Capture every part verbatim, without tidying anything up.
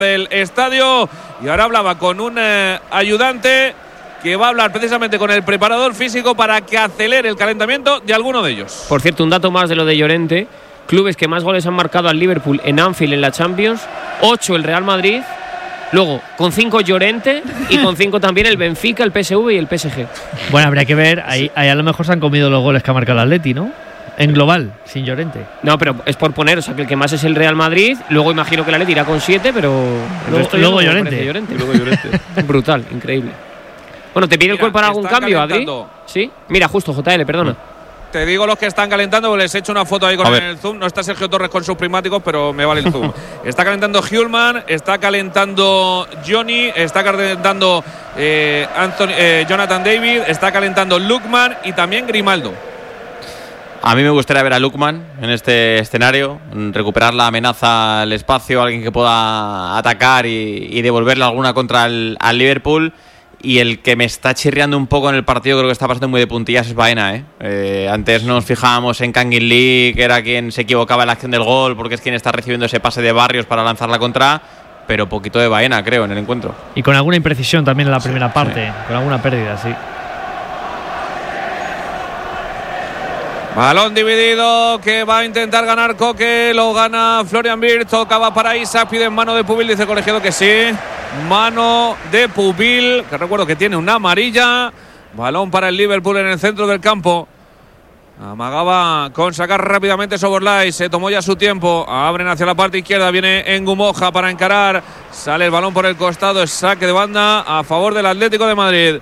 del estadio y ahora hablaba con un eh, ayudante que va a hablar precisamente con el preparador físico para que acelere el calentamiento de alguno de ellos. Por cierto, un dato más de lo de Llorente: clubes que más goles han marcado al Liverpool en Anfield en la Champions, ocho el Real Madrid, luego con cinco Llorente y con cinco también el Benfica, el P S V y el P S G. Bueno, habría que ver, ahí, ahí a lo mejor se han comido los goles que ha marcado el Atleti, ¿no? En global, sin Llorente. No, pero es por poner, o sea, que el que más es el Real Madrid. Luego imagino que la Atleti irá con siete, pero luego, luego Llorente. Llorente. Luego Llorente. Brutal, increíble. Bueno, ¿te pide el cuerpo para algún cambio, Adri? ¿Sí? Mira, justo, J L, perdona. Te digo los que están calentando, les he hecho una foto ahí con el zoom. No está Sergio Torres con sus prismáticos, pero me vale el zoom. Está calentando Hjulman, está calentando Johnny, está calentando eh, Anthony, eh, Jonathan David, está calentando Lookman y también Grimaldo. A mí me gustaría ver a Lookman en este escenario, recuperar la amenaza al espacio, alguien que pueda atacar y, y devolverle alguna contra el, al Liverpool. Y el que me está chirriando un poco en el partido, creo que está pasando muy de puntillas, es Baena, ¿eh? Eh, antes nos fijábamos en Kangin Lee, que era quien se equivocaba en la acción del gol, porque es quien está recibiendo ese pase de Barrios para lanzar la contra, pero poquito de Baena, creo, en el encuentro. Y con alguna imprecisión también en la primera sí, parte, sí. Con alguna pérdida, sí. Balón dividido que va a intentar ganar Coque, lo gana Florian Wirtz, tocaba para Isaac, pide en mano de Pubil, dice el colegiado que sí, mano de Pubil, que recuerdo que tiene una amarilla. Balón para el Liverpool en el centro del campo, amagaba con sacar rápidamente Szoboszlai, se tomó ya su tiempo, abren hacia la parte izquierda, viene Ngumoja para encarar, sale el balón por el costado, es saque de banda a favor del Atlético de Madrid.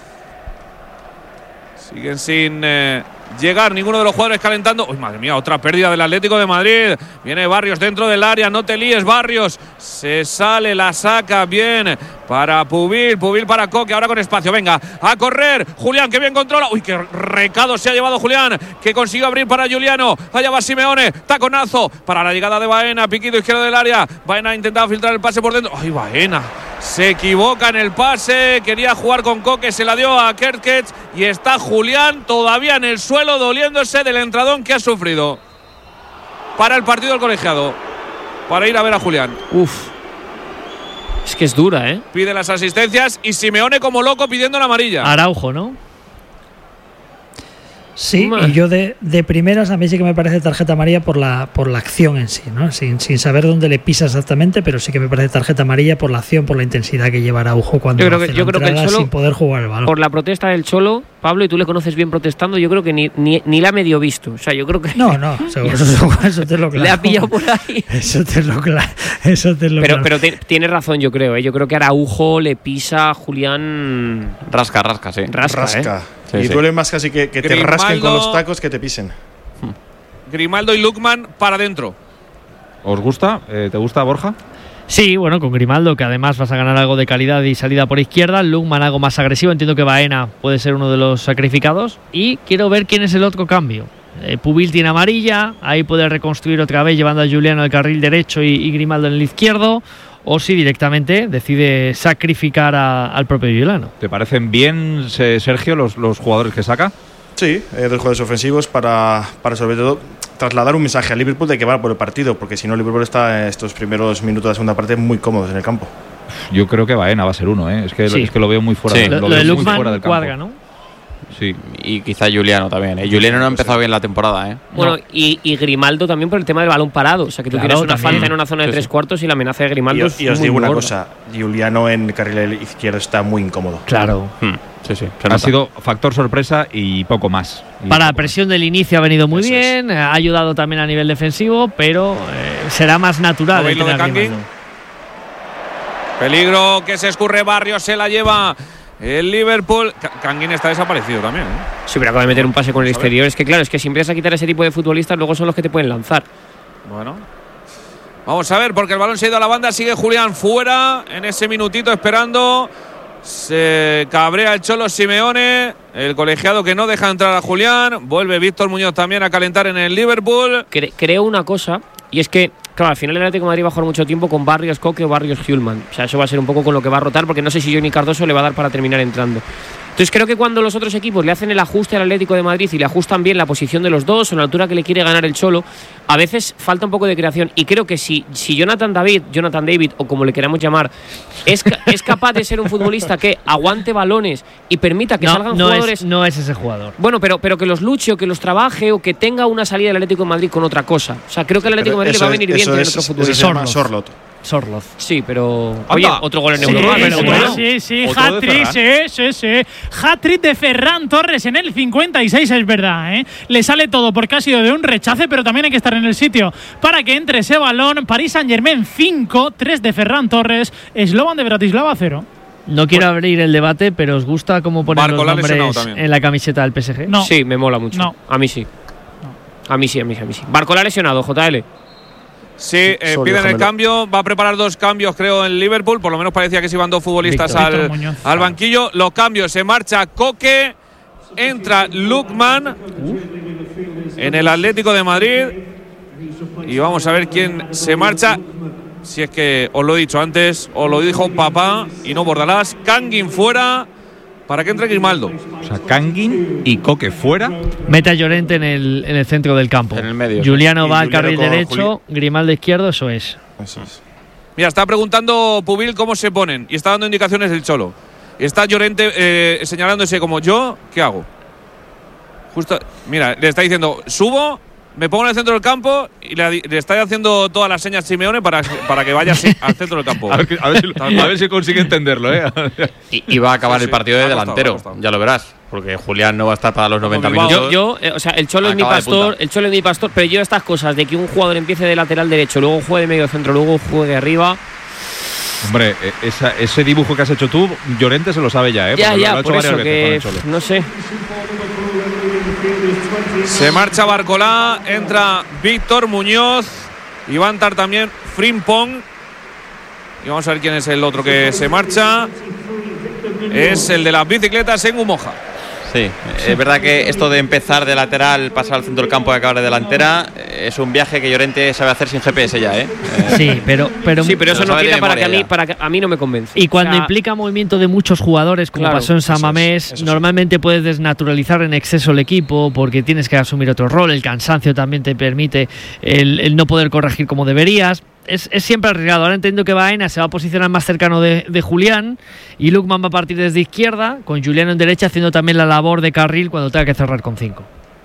Siguen sin eh, llegar ninguno de los jugadores calentando. Uy, madre mía, otra pérdida del Atlético de Madrid. Viene Barrios dentro del área, no te líes, Barrios. Se sale, la saca bien para Pubil, Pubil para Coque, ahora con espacio. Venga, a correr. Julián, que bien controla. Uy, qué recado se ha llevado Julián, que consiguió abrir para Giuliano. Allá va Simeone, taconazo para la llegada de Baena, piquito izquierdo del área. Baena intentaba filtrar el pase por dentro. Ay, Baena se equivoca en el pase, quería jugar con Coque, se la dio a Kerkez y está Julián todavía en el suelo doliéndose del entradón que ha sufrido. Para el partido del colegiado, para ir a ver a Julián. Uf, es que es dura, ¿eh? Pide las asistencias y Simeone como loco pidiendo la amarilla. Araujo, ¿no? Sí, Man. y yo de, de primeras a mí sí que me parece tarjeta amarilla por la por la acción en sí, ¿no? Sin, sin saber dónde le pisa exactamente, pero sí que me parece tarjeta amarilla por la acción, por la intensidad que lleva Araujo cuando yo creo hace que, la yo creo que el Cholo, sin poder jugar el balón. Por la protesta del Cholo, Pablo, y tú le conoces bien protestando, yo creo que ni, ni, ni la ha medio visto. O sea, yo creo que... No, no, seguro, eso, eso te lo claro. Le ha pillado por ahí. Eso te lo claro. Eso te lo pero claro. pero te, tiene razón, yo creo, ¿eh? Yo creo que Araujo le pisa a Julián... Rasca, rasca, sí. Rasca, rasca. ¿eh? Sí, y sí. Duele más casi que, que te rasquen con los tacos que te pisen. Grimaldo y Lookman para adentro. ¿Os gusta? Eh, ¿Te gusta, Borja? Sí, bueno, con Grimaldo, que además vas a ganar algo de calidad y salida por izquierda. Lookman algo más agresivo. Entiendo que Baena puede ser uno de los sacrificados. Y quiero ver quién es el otro cambio. Eh, Pubil tiene amarilla. Ahí puede reconstruir otra vez llevando a Giuliano al carril derecho y, y Grimaldo en el izquierdo. O si directamente decide sacrificar a, al propio Giuliano. ¿Te parecen bien, Sergio, los, los jugadores que saca? Sí, eh, dos jugadores ofensivos para, para sobre todo trasladar un mensaje a Liverpool de que va por el partido, porque si no Liverpool está en estos primeros minutos de la segunda parte muy cómodos en el campo. Yo creo que Baena va a ser uno, ¿eh? es, que, sí. es que lo veo muy fuera, sí. de, lo, lo lo veo de muy fuera del campo. Cuadra, ¿no? Sí. Y quizá Giuliano también, ¿eh? Giuliano no ha empezado bien la temporada, ¿eh? Bueno, no. y, y Grimaldo también por el tema del balón parado. O sea, que tú claro, tienes una también. falta en una zona de sí, tres sí. cuartos y la amenaza de Grimaldo y, es y os muy digo una gorda. cosa, Giuliano en el carril izquierdo está muy incómodo. Claro. Hmm. Sí, sí, ha sido factor sorpresa y poco más. Y Para la poco presión más. Del inicio ha venido muy Eso bien, es. ha ayudado también a nivel defensivo, pero eh, será más natural. ¿No veis lo de Kangin? Peligro que se escurre Barrios, se la lleva el Liverpool. Kangin está desaparecido también, ¿eh? Sí, pero acaba de meter un pase con el exterior. Es que claro, es que si empiezas a quitar ese tipo de futbolistas, luego son los que te pueden lanzar. Bueno, vamos a ver, porque el balón se ha ido a la banda. Sigue Julián fuera en ese minutito esperando. Se cabrea el Cholo Simeone, el colegiado que no deja entrar a Julián. Vuelve Víctor Muñoz también a calentar en el Liverpool. Cre- creo una cosa, y es que, claro, al final el Atlético de Madrid va a jugar mucho tiempo con Barrios Coque o Barrios Hjulman. O sea, eso va a ser un poco con lo que va a rotar, porque no sé si Johnny Cardoso le va a dar para terminar entrando. Entonces creo que cuando los otros equipos le hacen el ajuste al Atlético de Madrid y le ajustan bien la posición de los dos o la altura que le quiere ganar el Cholo, a veces falta un poco de creación. Y creo que si, si Jonathan David, Jonathan David o como le queramos llamar, es, es capaz de ser un futbolista que aguante balones y permita que no, salgan no jugadores... Es, no es ese jugador. Bueno, pero, pero que los luche o que los trabaje o que tenga una salida del Atlético de Madrid con otra cosa. O sea, creo que al Atlético de Madrid le va a venir bien tener otro futbolista. Eso se llama Sorloth. Sorloth. Sí, pero... Anda. Oye, otro gol en Sí, Europa. sí, pero sí, bueno. sí, sí, Otro de hat-trick, sí, Ferran. sí, sí. Hat-trick de Ferran Torres en el cincuenta y seis, es verdad, ¿eh? Le sale todo porque ha sido de un rechace, pero también hay que estar en el sitio para que entre ese balón. Paris Saint-Germain cinco, tres de Ferran Torres, Slovan de Bratislava cero. No quiero abrir el debate, pero ¿os gusta cómo ponen los Barcola lesionado nombres también. en la camiseta del P S G? No. Sí, me mola mucho. No. A mí sí. A mí sí, a mí sí, a mí sí. Barcola lesionado, J L. Sí, eh, Solo, piden el déjamelo. cambio. Va a preparar dos cambios, creo, en Liverpool. Por lo menos parecía que se iban dos futbolistas Víctor. al, Víctor Muñoz. al banquillo. Los cambios: se marcha Coque, entra Lukman en el Atlético de Madrid. Y vamos a ver quién se marcha. Si es que os lo he dicho antes, os lo dijo papá y no Bordalás. Kangin fuera para que entre Grimaldo. O sea, Kangin y Coque fuera. Mete a Llorente en el, en el centro del campo. En el medio, Juliano sí. va Y al Juliano carril con derecho, Grimaldo izquierdo, eso es. Eso es. Mira, está preguntando Pubil cómo se ponen y está dando indicaciones el Cholo. Está Llorente eh, señalándose como yo, ¿qué hago? Justo, mira, le está diciendo, subo, me pongo en el centro del campo y le, le está haciendo todas las señas Simeone para, para que vaya así, al centro del campo. A ver, a ver si, a ver si consigue entenderlo, ¿eh? Y, y va a acabar Sí, el sí. partido de Me ha costado, delantero, me ha costado. ya lo verás. Porque Julián no va a estar para los noventa Bilbao. minutos. Yo, yo eh, o sea, el Cholo es mi Acaba de pastor, punta. el Cholo es mi pastor, pero yo estas cosas de que un jugador empiece de lateral derecho, luego juegue de medio centro, luego juegue arriba. Hombre, eh, esa- ese dibujo que has hecho tú, Llorente se lo sabe ya, ¿eh? ya, Porque lo- ya, lo ha hecho por varias eso veces que con el Cholo. no sé. Se marcha Barcolá, entra Víctor Muñoz y va a entrar también Frimpong. Y vamos a ver quién es el otro que se marcha. Es el de las bicicletas en Umoja. Sí, es verdad que esto de empezar de lateral, pasar al centro del campo y acabar de delantera, eh, es un viaje que Llorente sabe hacer sin G P S ya, ¿eh? Eh, Sí, pero, pero, Sí, pero eso lo no sabe de quita para que a memoria mí ya. para que a mí no me convence. Y cuando O sea, implica movimiento de muchos jugadores, como Claro, pasó en San eso es, Mamés, eso sí. normalmente puedes desnaturalizar en exceso el equipo porque tienes que asumir otro rol. El cansancio también te permite el, el no poder corregir como deberías. Es, es siempre arriesgado. Ahora entiendo que Baena se va a posicionar más cercano de, de Julián y Lukman va a partir desde izquierda, con Juliano en derecha, haciendo también la labor de carril cuando tenga que cerrar con cinco.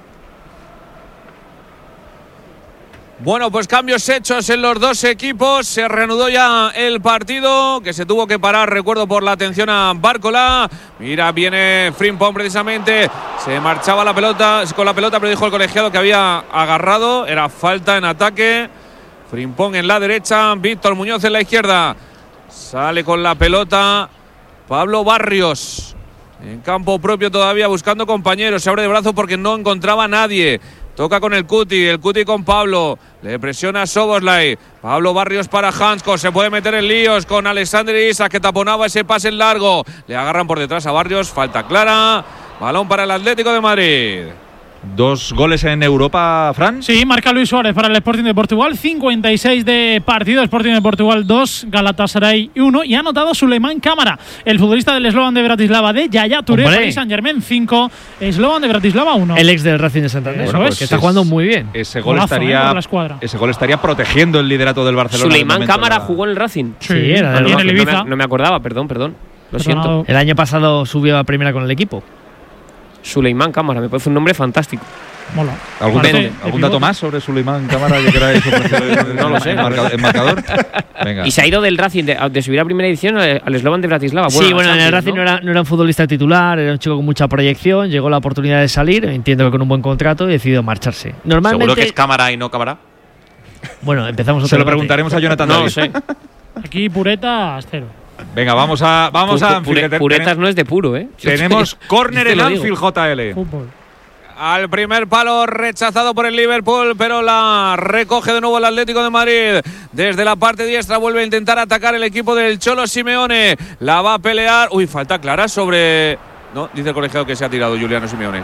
Bueno, pues cambios hechos en los dos equipos. Se reanudó ya el partido, que se tuvo que parar, recuerdo, por la atención a Barcolá. Mira, viene Frimpong precisamente. Se marchaba la pelota, con la pelota, pero dijo el colegiado que había agarrado. Era falta en ataque. Frimpong en la derecha, Víctor Muñoz en la izquierda. Sale con la pelota Pablo Barrios. En campo propio todavía buscando compañeros. Se abre de brazo porque no encontraba a nadie. Toca con el Cuti, el Cuti con Pablo. Le presiona a Soboslai. Pablo Barrios para Hansko. Se puede meter en líos con Alexander Isak, que taponaba ese pase en largo. Le agarran por detrás a Barrios. Falta clara. Balón para el Atlético de Madrid. Dos goles en Europa, Fran. Sí, marca Luis Suárez para el Sporting de Portugal, cincuenta y seis de partido, Sporting de Portugal dos, Galatasaray uno, y ha anotado Suleiman Cámara, el futbolista del Slovan de Bratislava de Yaya Touré, ¡Hombre! Paris Saint-Germain cinco, Slovan de Bratislava uno. El ex del Racing de Santander, Eso porque es. está jugando muy bien. Ese gol Golazo, eh, estaría por la escuadra. ese gol estaría protegiendo el liderato del Barcelona. Suleiman de momento Cámara en la- jugó en el Racing. Sí, era del y en el no, Ibiza. me, no me acordaba, perdón, perdón. Lo Perdonado. siento. El año pasado subió a primera con el equipo. Suleiman Cámara, me parece un nombre fantástico. Mola. ¿Algún, Parece dato, ¿algún de dato pivote. más sobre Suleiman Cámara que queráis ofrecer? No lo sé. ¿En marca- en marcador? Venga. Y se ha ido del Racing de, de subir a primera edición al, al Slovan de Bratislava. sí, a bueno, en el Champions, Racing no, era, no era un futbolista titular, era un chico con mucha proyección, llegó la oportunidad de salir, entiendo que con un buen contrato, y decidió marcharse. Normalmente, ¿Seguro que es cámara y no cámara? bueno, empezamos otro Se lo debate. preguntaremos a Jonathan No David. lo sé. Aquí Pureta cero. Venga, vamos a vamos a Pu- Anfield, pure- que te- puretas tenem- no es de puro, ¿eh? Tenemos córner Te en lo digo. Anfield, J L. Fútbol. Al primer palo, rechazado por el Liverpool, pero la recoge de nuevo el Atlético de Madrid. Desde la parte diestra vuelve a intentar atacar el equipo del Cholo Simeone. La va a pelear. Uy, falta clara sobre... No, dice el colegiado que se ha tirado Juliano Simeone.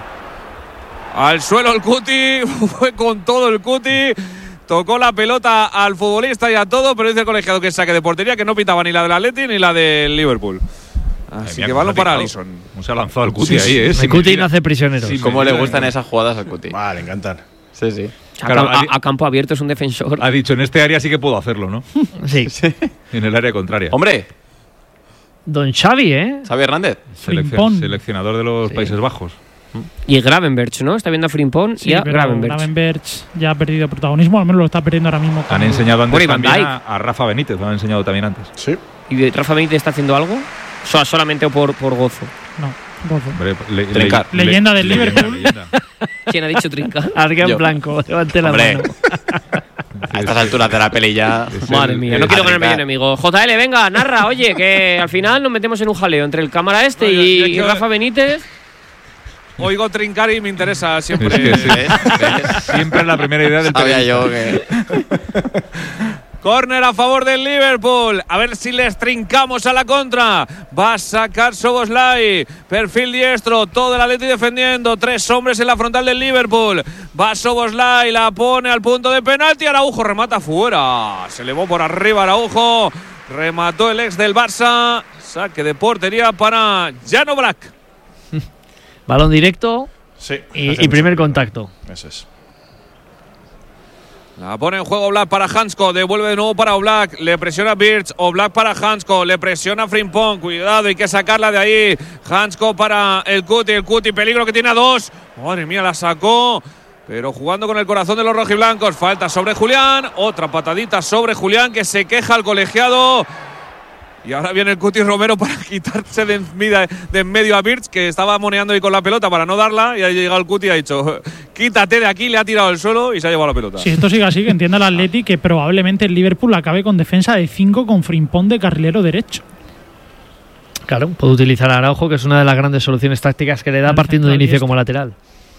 Al suelo el Cuti, fue con todo el Cuti. Tocó la pelota al futbolista y a todo, pero dice el colegiado que saque de portería, que no pitaba ni la del Atleti ni la del Liverpool. Así mía, que cómo balón se ha para picado. Alisson. ¿Cómo se ha lanzado el Cuti Sí, ahí, sí. eh? El Sin Cuti medida. no hace prisioneros. Sin ¿Cómo le medida. gustan esas jugadas al Cuti? Vale, encantan. Sí, sí. A, Claro, cam- ha- a- a campo abierto es un defensor. Ha dicho, en este área sí que puedo hacerlo, ¿no? Sí. En el área contraria. Hombre, Don Xavi, ¿eh? Xavi Hernández. Seleccion- Frimpong. seleccionador de los Sí. Países Bajos. Y Gravenberch, ¿no? Está viendo a Frimpong Sí, y a pero Gravenberch. Gravenberch ya ha perdido protagonismo, al menos lo está perdiendo ahora mismo. Han cuando- enseñado antes Bueno, y Van también Dijk. a, a Rafa Benítez, lo han enseñado también antes. Sí. ¿Y Rafa Benítez está haciendo algo? So- solamente por, por gozo. No, gozo. Hombre, le- le- Trincar. le- Leyenda del leyenda, Liverpool. leyenda. ¿Quién ha dicho trinca? Argan Yo. Blanco, levante la Hombre. mano. A estas alturas de la peli ya. Es Madre el- mía, el- no quiero ganarme yo Trincar. enemigo. J L, venga, narra, oye, que al final nos metemos en un jaleo entre el cámara este Oye, y, yo y quiero- Rafa Benítez. Oigo trincar y me interesa siempre. Es que sí. ¿Ves? ¿Ves? Siempre es la primera idea del Sabía periodista. yo que. Córner a favor del Liverpool. A ver si les trincamos a la contra. Va a sacar Soboslai. Perfil diestro. Todo el Atleti defendiendo. Tres hombres en la frontal del Liverpool. Va Soboslai. La pone al punto de penalti. Araujo remata fuera. Se elevó por arriba Araujo. Remató el ex del Barça. Saque de portería para Jan Oblak. Balón directo Sí. y, hace y primer mucho. contacto. Eso es. La pone en juego Oblak para Hansko, devuelve de nuevo para Oblak, le presiona Birch, Oblak para Hansko, le presiona Frimpong, cuidado, hay que sacarla de ahí. Hansko para el Cuti, el Cuti, peligro que tiene a dos. Madre mía, la sacó, pero jugando con el corazón de los rojiblancos. Falta sobre Julián, otra patadita sobre Julián que se queja al colegiado. Y ahora viene el Cuti Romero para quitarse de en, vida- de en medio a Birch, que estaba moneando ahí con la pelota para no darla. Y ha llegado el Cuti y ha dicho, quítate de aquí, le ha tirado al suelo y se ha llevado la pelota. Si esto sigue así, que entienda el Atleti que probablemente el Liverpool acabe con defensa de cinco con Frimpong de carrilero derecho. Claro, puede utilizar a Araujo, que es una de las grandes soluciones tácticas que le da El partiendo de central inicio diestro. como lateral.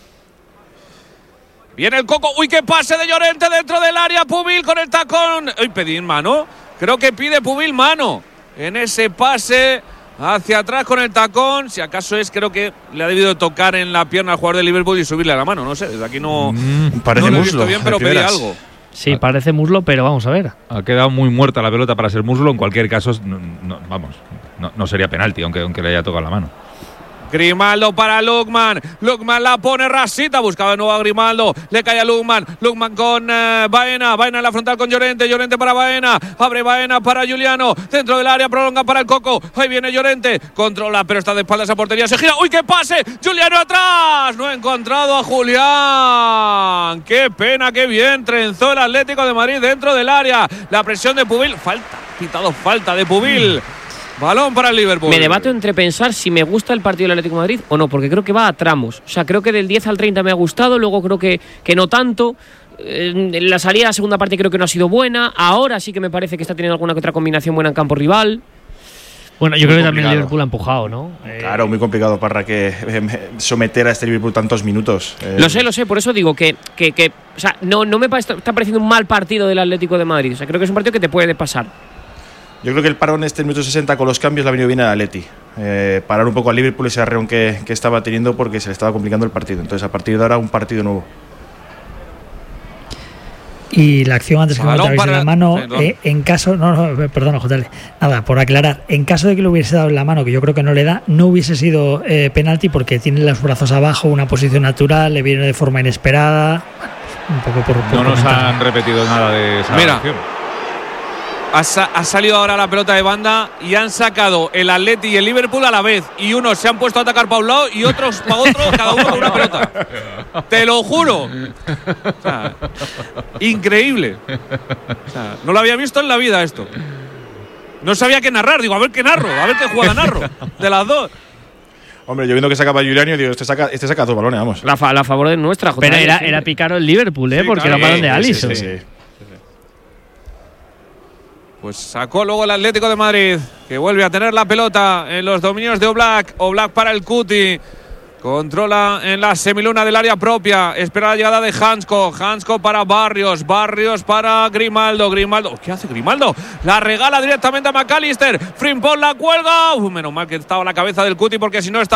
Viene el Coco. Uy, qué pase de Llorente dentro del área. Pubil con el tacón. Uy, pedir mano. Creo que pide Pubil mano. En ese pase hacia atrás con el tacón. Si acaso es, creo que le ha debido tocar en la pierna al jugador de Liverpool y subirle a la mano. No sé, desde aquí no, Mm, Parece no lo he muslo. visto bien, de pero pedía primeras. algo. Sí, parece muslo, pero vamos a ver. ha quedado muy muerta la pelota para ser muslo. En cualquier caso, no, no- vamos, no, no sería penalti, aunque, aunque le haya tocado la mano. Grimaldo para Lukman. Lukman la pone rasita. Buscaba de nuevo a Grimaldo. Le cae a Lukman. Lukman con eh, Baena. Baena en la frontal con Llorente. Llorente para Baena. Abre Baena para Juliano. Dentro del área prolonga para el Coco. Ahí viene Llorente. Controla, pero está de espaldas a portería. Se gira. ¡Uy, qué pase! Juliano atrás. No ha encontrado a Julián. Qué pena, qué bien. Trenzó el Atlético de Madrid dentro del área. La presión de Pubil. Falta. Quitado falta de Pubil. Balón para el Liverpool. Me debato entre pensar si me gusta el partido del Atlético de Madrid o no, porque creo que va a tramos. O sea, creo que del diez al treinta me ha gustado, luego creo que, que no tanto. Eh, la salida a la segunda parte creo que no ha sido buena. Ahora sí que me parece que está teniendo alguna que otra combinación buena en campo rival. Bueno, yo Muy creo que también el complicado. Liverpool ha empujado, ¿no? Eh, Claro, muy complicado para que eh, someter a este Liverpool tantos minutos. Eh, Lo sé, lo sé, por eso digo que, que, que o sea, no, no me pa- está pareciendo un mal partido del Atlético de Madrid. O sea, creo que es un partido que te puede pasar. Yo creo que el parón este minuto sesenta con los cambios le ha venido bien al Atleti. Eh, parar un poco al Liverpool ese arreón que, que estaba teniendo porque se le estaba complicando el partido. Entonces, a partir de ahora, un partido nuevo. Y la acción antes que Balón comentabais de para- la mano, Perdón. eh, en caso, no, no, perdona, J L, nada, por aclarar, en caso de que le hubiese dado en la mano, que yo creo que no le da, no hubiese sido eh, penalti porque tiene los brazos abajo, una posición natural, le viene de forma inesperada. Un poco por, por No nos comentar. han repetido nada de esa Mira. acción. Ha, sa- ha salido ahora la pelota de banda y han sacado el Atleti y el Liverpool a la vez. Y unos se han puesto a atacar para un lado y otros para otro, cada uno con una pelota. Te lo juro. O sea, increíble. O sea, no lo había visto en la vida esto. No sabía qué narrar. Digo, a ver qué narro, a ver qué jugada narro. De las dos. Hombre, yo viendo que sacaba Juliano, digo, este saca, este saca dos balones, vamos. La, fa- la favor de nuestra, J L, Pero era, siempre. era pícaro el Liverpool, ¿eh? Sí, Porque claro, era balón de sí, Alisson. Sí, sí, sí. Pues sacó luego el Atlético de Madrid, que vuelve a tener la pelota en los dominios de Oblak. Oblak para el Cuti. Controla en la semiluna del área propia. Espera la llegada de Hansko. Hansko para Barrios. Barrios para Grimaldo. Grimaldo. ¿Qué hace Grimaldo? La regala directamente a McAllister. Frimpong la cuelga. Uf, menos mal que estaba la cabeza del Cuti porque si no estaba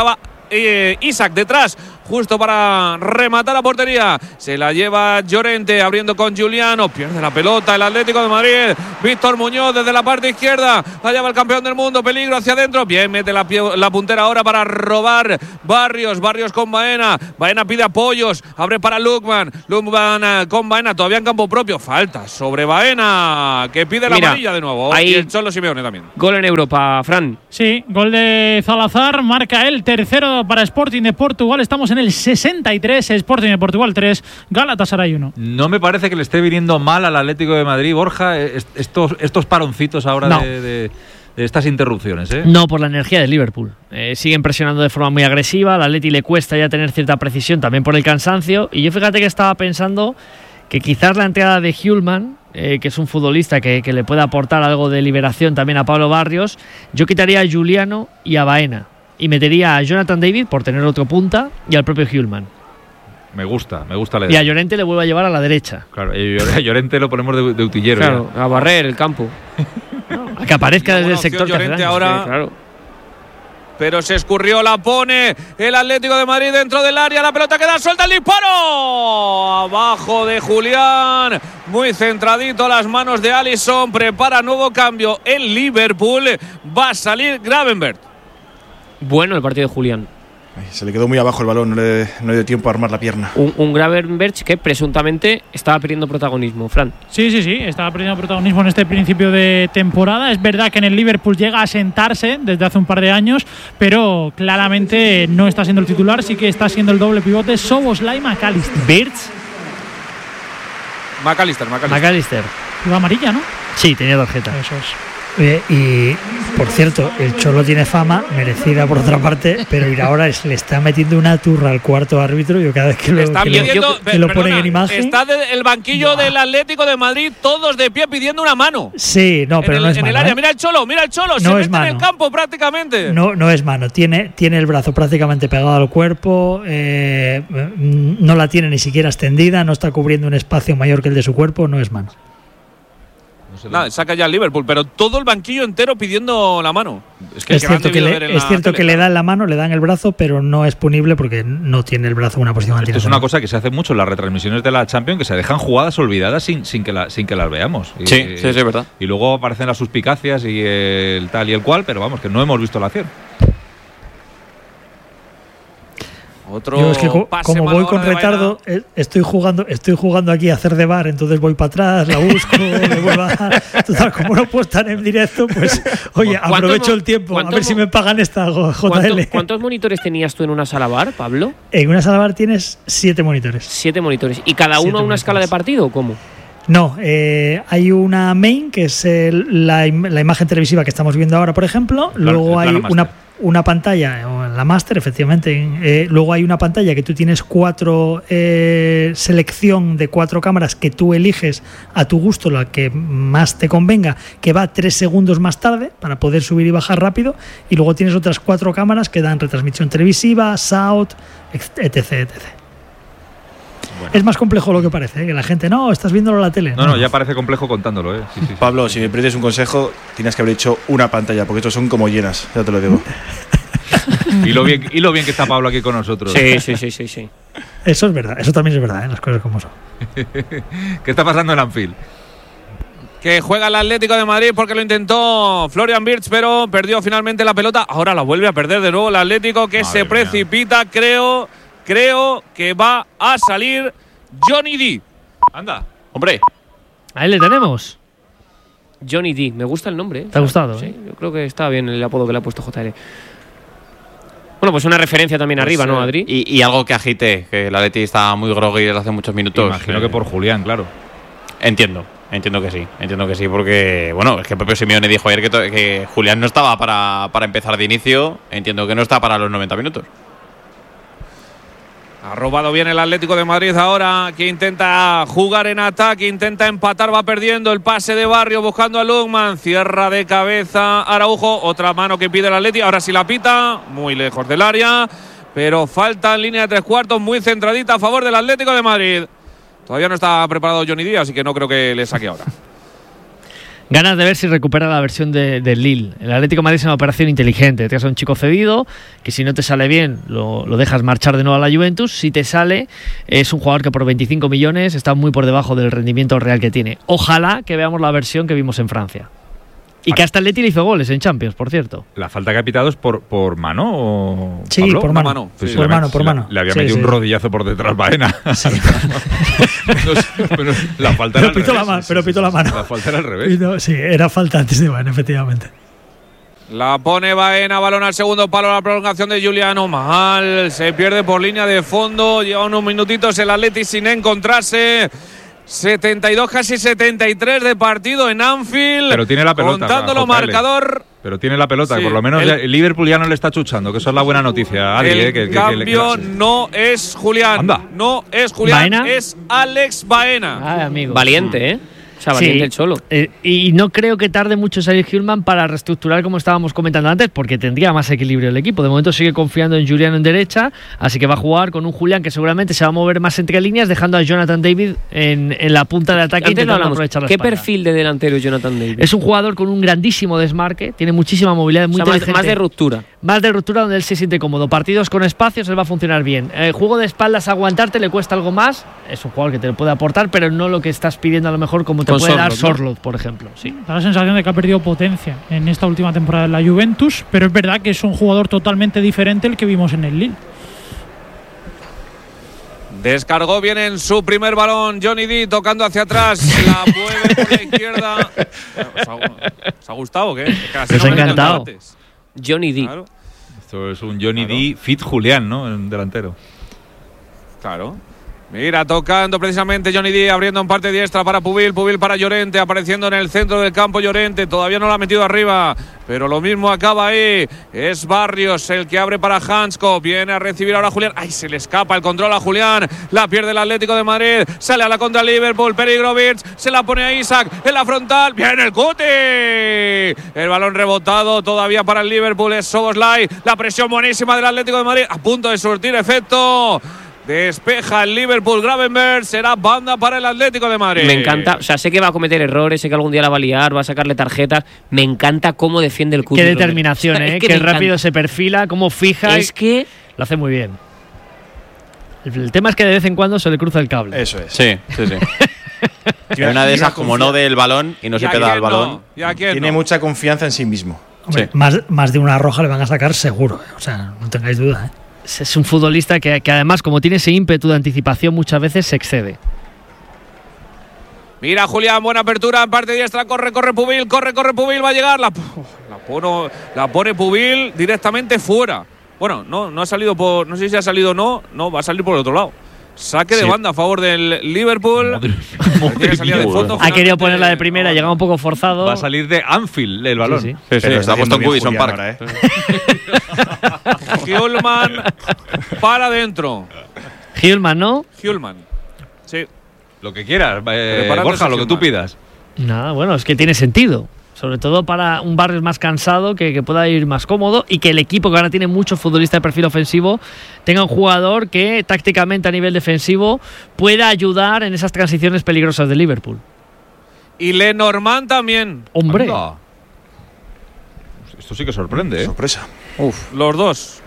eh, Isaac detrás, justo para rematar la portería. Se la lleva Llorente abriendo con Giuliano. Pierde la pelota el Atlético de Madrid. Víctor Muñoz desde la parte izquierda. Allá va el campeón del mundo. Peligro hacia adentro. Bien, mete la, la puntera ahora para robar Barrios. Barrios con Baena. Baena pide apoyos. Abre para Lukman. Lukman con Baena. Todavía en campo propio. Falta sobre Baena, que pide la Mira, amarilla de nuevo. ahí, y el Cholo Simeone también. Gol en Europa, Fran. Sí, gol de Salazar. Marca el tercero para Sporting de Portugal. Estamos en el sesenta y tres. Sporting de Portugal tres. Galatasaray uno. No me parece que le esté viniendo mal al Atlético de Madrid, Borja, estos, estos paroncitos ahora no. de, de, de estas interrupciones, ¿eh? No, por la energía del Liverpool. Eh, siguen presionando de forma muy agresiva. Al Atleti le cuesta ya tener cierta precisión también por el cansancio. Y yo fíjate que estaba pensando que quizás la entrada de Hjulman, eh, que es un futbolista que, que le puede aportar algo de liberación también a Pablo Barrios, yo quitaría a Giuliano y a Baena. Y metería a Jonathan David por tener otro punta y al propio Hjulman. Me gusta, me gusta la Y idea. a Llorente le vuelve a llevar a la derecha. Claro, y a Llorente lo ponemos de, de utillero. Claro, a barrer el campo. A que aparezca desde el sector que hace Llorente daño. ahora. Sí, claro. Pero se escurrió, la pone el Atlético de Madrid dentro del área. La pelota queda suelta, el disparo. Abajo de Julián. Muy centradito a las manos de Alisson. Prepara nuevo cambio en Liverpool. Va a salir Gravenberch. Bueno el partido de Julián. Ay, se le quedó muy abajo el balón, no le, no le dio tiempo a armar la pierna. Un, un Gravenberch que presuntamente estaba perdiendo protagonismo, Fran. Sí, sí, sí, estaba perdiendo protagonismo en este principio de temporada. Es verdad que en el Liverpool llega a sentarse desde hace un par de años, pero claramente no está siendo el titular, sí que está siendo el doble pivote Szoboszlai McAllister. Birch, McAllister, McAllister. McAllister. Iba amarilla, ¿no? Sí, tenía tarjeta. Eso es. Oye, y por cierto, el Cholo tiene fama, merecida por otra parte, pero ir ahora es, le está metiendo una turra al cuarto árbitro. Yo cada vez que lo, Están que lo- pidiendo, que lo perdona, ponen en imagen. está de- el banquillo del Atlético de Madrid, todos de pie pidiendo una mano. Sí, no, pero en el, no es en mano. el área, ¿eh? mira el Cholo, mira el Cholo, No se es mete en mano. el campo prácticamente. No, no es mano, tiene, tiene el brazo prácticamente pegado al cuerpo, eh, no la tiene ni siquiera extendida, no está cubriendo un espacio mayor que el de su cuerpo, no es mano. No sé, Nada, saca ya el Liverpool, pero todo el banquillo entero pidiendo la mano. es que Es que lo han cierto que, debido le, ver en es la cierto tele, que le claro. dan la mano, le dan el brazo, pero no es punible porque no tiene el brazo en una posición esto es antinatural. una cosa que se hace mucho en las retransmisiones de la Champions, que se dejan jugadas olvidadas sin, sin, que, la, sin que las veamos. Y, Sí, sí, sí, es verdad. Y luego aparecen las suspicacias y el tal y el cual, pero vamos, que no hemos visto la acción. Otro Yo es que co- pase como malo voy con ahora de retardo, eh, estoy jugando, estoy jugando aquí a hacer de bar, entonces voy para atrás, la busco, le vuelvo a dar. Total, como no puedo estar en directo, pues oye, ¿Cuánto aprovecho mo- el tiempo, a cuánto ver si mo- me pagan esta J ¿Cuánto- L. ¿Cuántos monitores tenías tú en una sala bar, Pablo? En una sala bar tienes siete monitores. Siete monitores. ¿Y cada Siete uno a una monitores. escala de partido o cómo? No, eh, hay una main, que es el- la, im- la imagen televisiva que estamos viendo ahora, por ejemplo. El plan- Luego el hay plano una, máster. una pantalla, o la máster, efectivamente. eh, luego hay una pantalla que tú tienes cuatro eh, selección de cuatro cámaras que tú eliges a tu gusto, la que más te convenga, que va tres segundos más tarde para poder subir y bajar rápido. Y luego tienes otras cuatro cámaras que dan retransmisión televisiva, S A U T, etc, etcétera. Bueno. Es más complejo lo que parece, ¿eh? Que la gente, no, estás viéndolo en la tele. No, no, ya parece complejo contándolo, ¿eh? Sí, sí, sí. Pablo, si me pides un consejo, tienes que haber hecho una pantalla, porque estos son como llenas, ya te lo digo. Y lo bien, y lo bien que está Pablo aquí con nosotros. Sí, sí, sí, sí, sí. Eso es verdad, eso también es verdad, ¿eh? Las cosas como son. ¿Qué está pasando en Anfield? Que juega el Atlético de Madrid porque lo intentó Florian Wirtz, pero perdió finalmente la pelota. Ahora la vuelve a perder de nuevo el Atlético, que Madre se mía. precipita. Creo, creo que va a salir Johnny D. Anda. Hombre, Ahí le tenemos. Johnny D. Me gusta el nombre. ¿eh? ¿Te ha gustado? Sí, eh? yo creo que está bien el apodo que le ha puesto J L. Bueno, pues una referencia también arriba, Pues, ¿no, eh, Adri? y, y algo que agite, que el Atleti está muy groggy desde hace muchos minutos. Imagino Eh, que por Julián, claro. Entiendo, entiendo que sí, entiendo que sí, porque, bueno, es que el propio Simeone dijo ayer que, to- que Julián no estaba para, para empezar de inicio, entiendo que no está para los noventa minutos. Ha robado bien el Atlético de Madrid ahora, que intenta jugar en ataque, intenta empatar, va perdiendo el pase de Barrio, buscando a Lukman, cierra de cabeza Araujo, otra mano que pide el Atleti, ahora sí la pita, muy lejos del área, pero falta en línea de tres cuartos, muy centradita a favor del Atlético de Madrid. Todavía no está preparado Johnny Díaz, así que no creo que le saque ahora. Ganas de ver si recupera la versión de, del Lille. El Atlético de Madrid es una operación inteligente. Te has a un chico cedido, que si no te sale bien, lo, lo dejas marchar de nuevo a la Juventus. Si te sale, es un jugador que por veinticinco millones está muy por debajo del rendimiento real que tiene. Ojalá que veamos la versión que vimos en Francia. Y que hasta el Leti le hizo goles en Champions, por cierto. ¿La falta que ha pitado es por, por mano o Sí, Pablo? por mano. mano. Pues Sí, por le, mano, por le- mano. Le había Sí, metido sí. un rodillazo por detrás Baena. Sí. No sé, pero la falta era Pero al pitó la revés. mano, pero pitó la mano. La falta era al Y revés. no, sí, era falta antes de Baena, efectivamente. La pone Baena, balón al segundo palo, la prolongación de Giuliano, mal, se pierde por línea de fondo, lleva unos minutitos el Atleti sin encontrarse. setenta y dos, casi setenta y tres de partido en Anfield. Pero tiene la pelota, Contándolo J L. marcador. Pero tiene la pelota, Sí, por lo menos el- ya- el Liverpool ya no le está chuchando, que eso es la buena noticia. Adri, el eh, que, que- que cambio le queda- no es Julián. Anda. No es Julián, ¿Baena? es Alex Baena. Ay, amigo. Valiente, ¿eh? O sea, valiente Sí, el Cholo. eh, y no creo que tarde mucho salir Hjulman para reestructurar como estábamos comentando antes, porque tendría más equilibrio el equipo. De momento sigue confiando en Julián en derecha, así que va a jugar con un Julián que seguramente se va a mover más entre líneas, dejando a Jonathan David en, en la punta de ataque Antes lo intentando hablamos. aprovechar la ¿Qué espalda. perfil de delantero es Jonathan David? Es un jugador con un grandísimo desmarque, tiene muchísima movilidad, muy O sea, más, inteligente. más de ruptura. Más de ruptura donde él se siente cómodo. Partidos con espacios, él va a funcionar bien. El juego de espaldas, aguantarte, le cuesta algo más. Es un jugador que te lo puede aportar, pero no lo que estás pidiendo a lo mejor como te Con puede dar Sorloth, ¿no? Sorloth, por ejemplo. Sí. Da la sensación de que ha perdido potencia en esta última temporada en la Juventus, pero es verdad que es un jugador totalmente diferente al que vimos en el Lille. Descargó bien en su primer balón Johnny D tocando hacia atrás. La mueve por la izquierda. ¿Os ha, os ha gustado o qué? Es que así Les no ha me encantado. antes. Johnny D. Claro, Esto es un Johnny Claro. D fit Julián, ¿no? En delantero. claro. Mira, tocando precisamente Johnny D, abriendo en parte diestra para Pubil, Pubil para Llorente, apareciendo en el centro del campo Llorente, todavía no lo ha metido arriba, pero lo mismo acaba ahí, es Barrios el que abre para Hansko, viene a recibir ahora a Julián, ay, se le escapa el control a Julián, la pierde el Atlético de Madrid, sale a la contra Liverpool, Perigrovic, se la pone a Isaac, en la frontal, viene el Cuti, el balón rebotado todavía para el Liverpool, es Soboslai, la presión buenísima del Atlético de Madrid, a punto de surtir efecto. Despeja el Liverpool, Gravenberch, será banda para el Atlético de Madrid. Me encanta, o sea, sé que va a cometer errores, sé que algún día la va a liar, va a sacarle tarjetas. Me encanta cómo defiende el Cuti. Qué Robert. determinación, O sea, ¿eh? es Qué que me rápido encanta. se perfila, cómo fija. Es y que lo hace muy bien. El, el tema es que de vez en cuando se le cruza el cable. Eso es. Sí, sí, sí. Hay una de esas como no del balón y no ¿Y se a pega quién al balón. no? ¿Y a quién Tiene no? mucha confianza en sí mismo. Hombre, Sí. más, más de una roja le van a sacar seguro. ¿eh? O sea, no tengáis duda. ¿eh? Es- Es un futbolista que, que además, como tiene ese ímpetu de anticipación, muchas veces se excede. Mira, Julián, buena apertura en parte diestra. Corre, corre Pubil, corre, corre Pubil. Va a llegar. La, la, pone, la pone Pubil directamente fuera. Bueno, no, no ha salido por. No sé si ha salido o no. No, va a salir por el otro lado. Saque de Sí. banda a favor del Liverpool. Madre- Tiene salida de mía. fondo, Ha querido finalmente- ponerla de primera, llegaba un poco forzado. Va a salir de Anfield el balón. Sí, sí. Sí, sí, Pero está puesto en haciendo bien Goodison Julián Park. ahora, ¿eh? Hjulman para adentro. Hjulman, ¿no? Hjulman. Sí. Lo que quieras, eh, Preparando Borja, lo que sesión tú más. pidas. Nada, bueno, es que tiene sentido. Sobre todo para un Barrios más cansado, que, que pueda ir más cómodo y que el equipo, que ahora tiene muchos futbolistas de perfil ofensivo, tenga un jugador que tácticamente a nivel defensivo pueda ayudar en esas transiciones peligrosas de Liverpool. Y Lenormand también. Hombre, Anda. Esto sí que sorprende, ¿eh? Sorpresa. Los dos.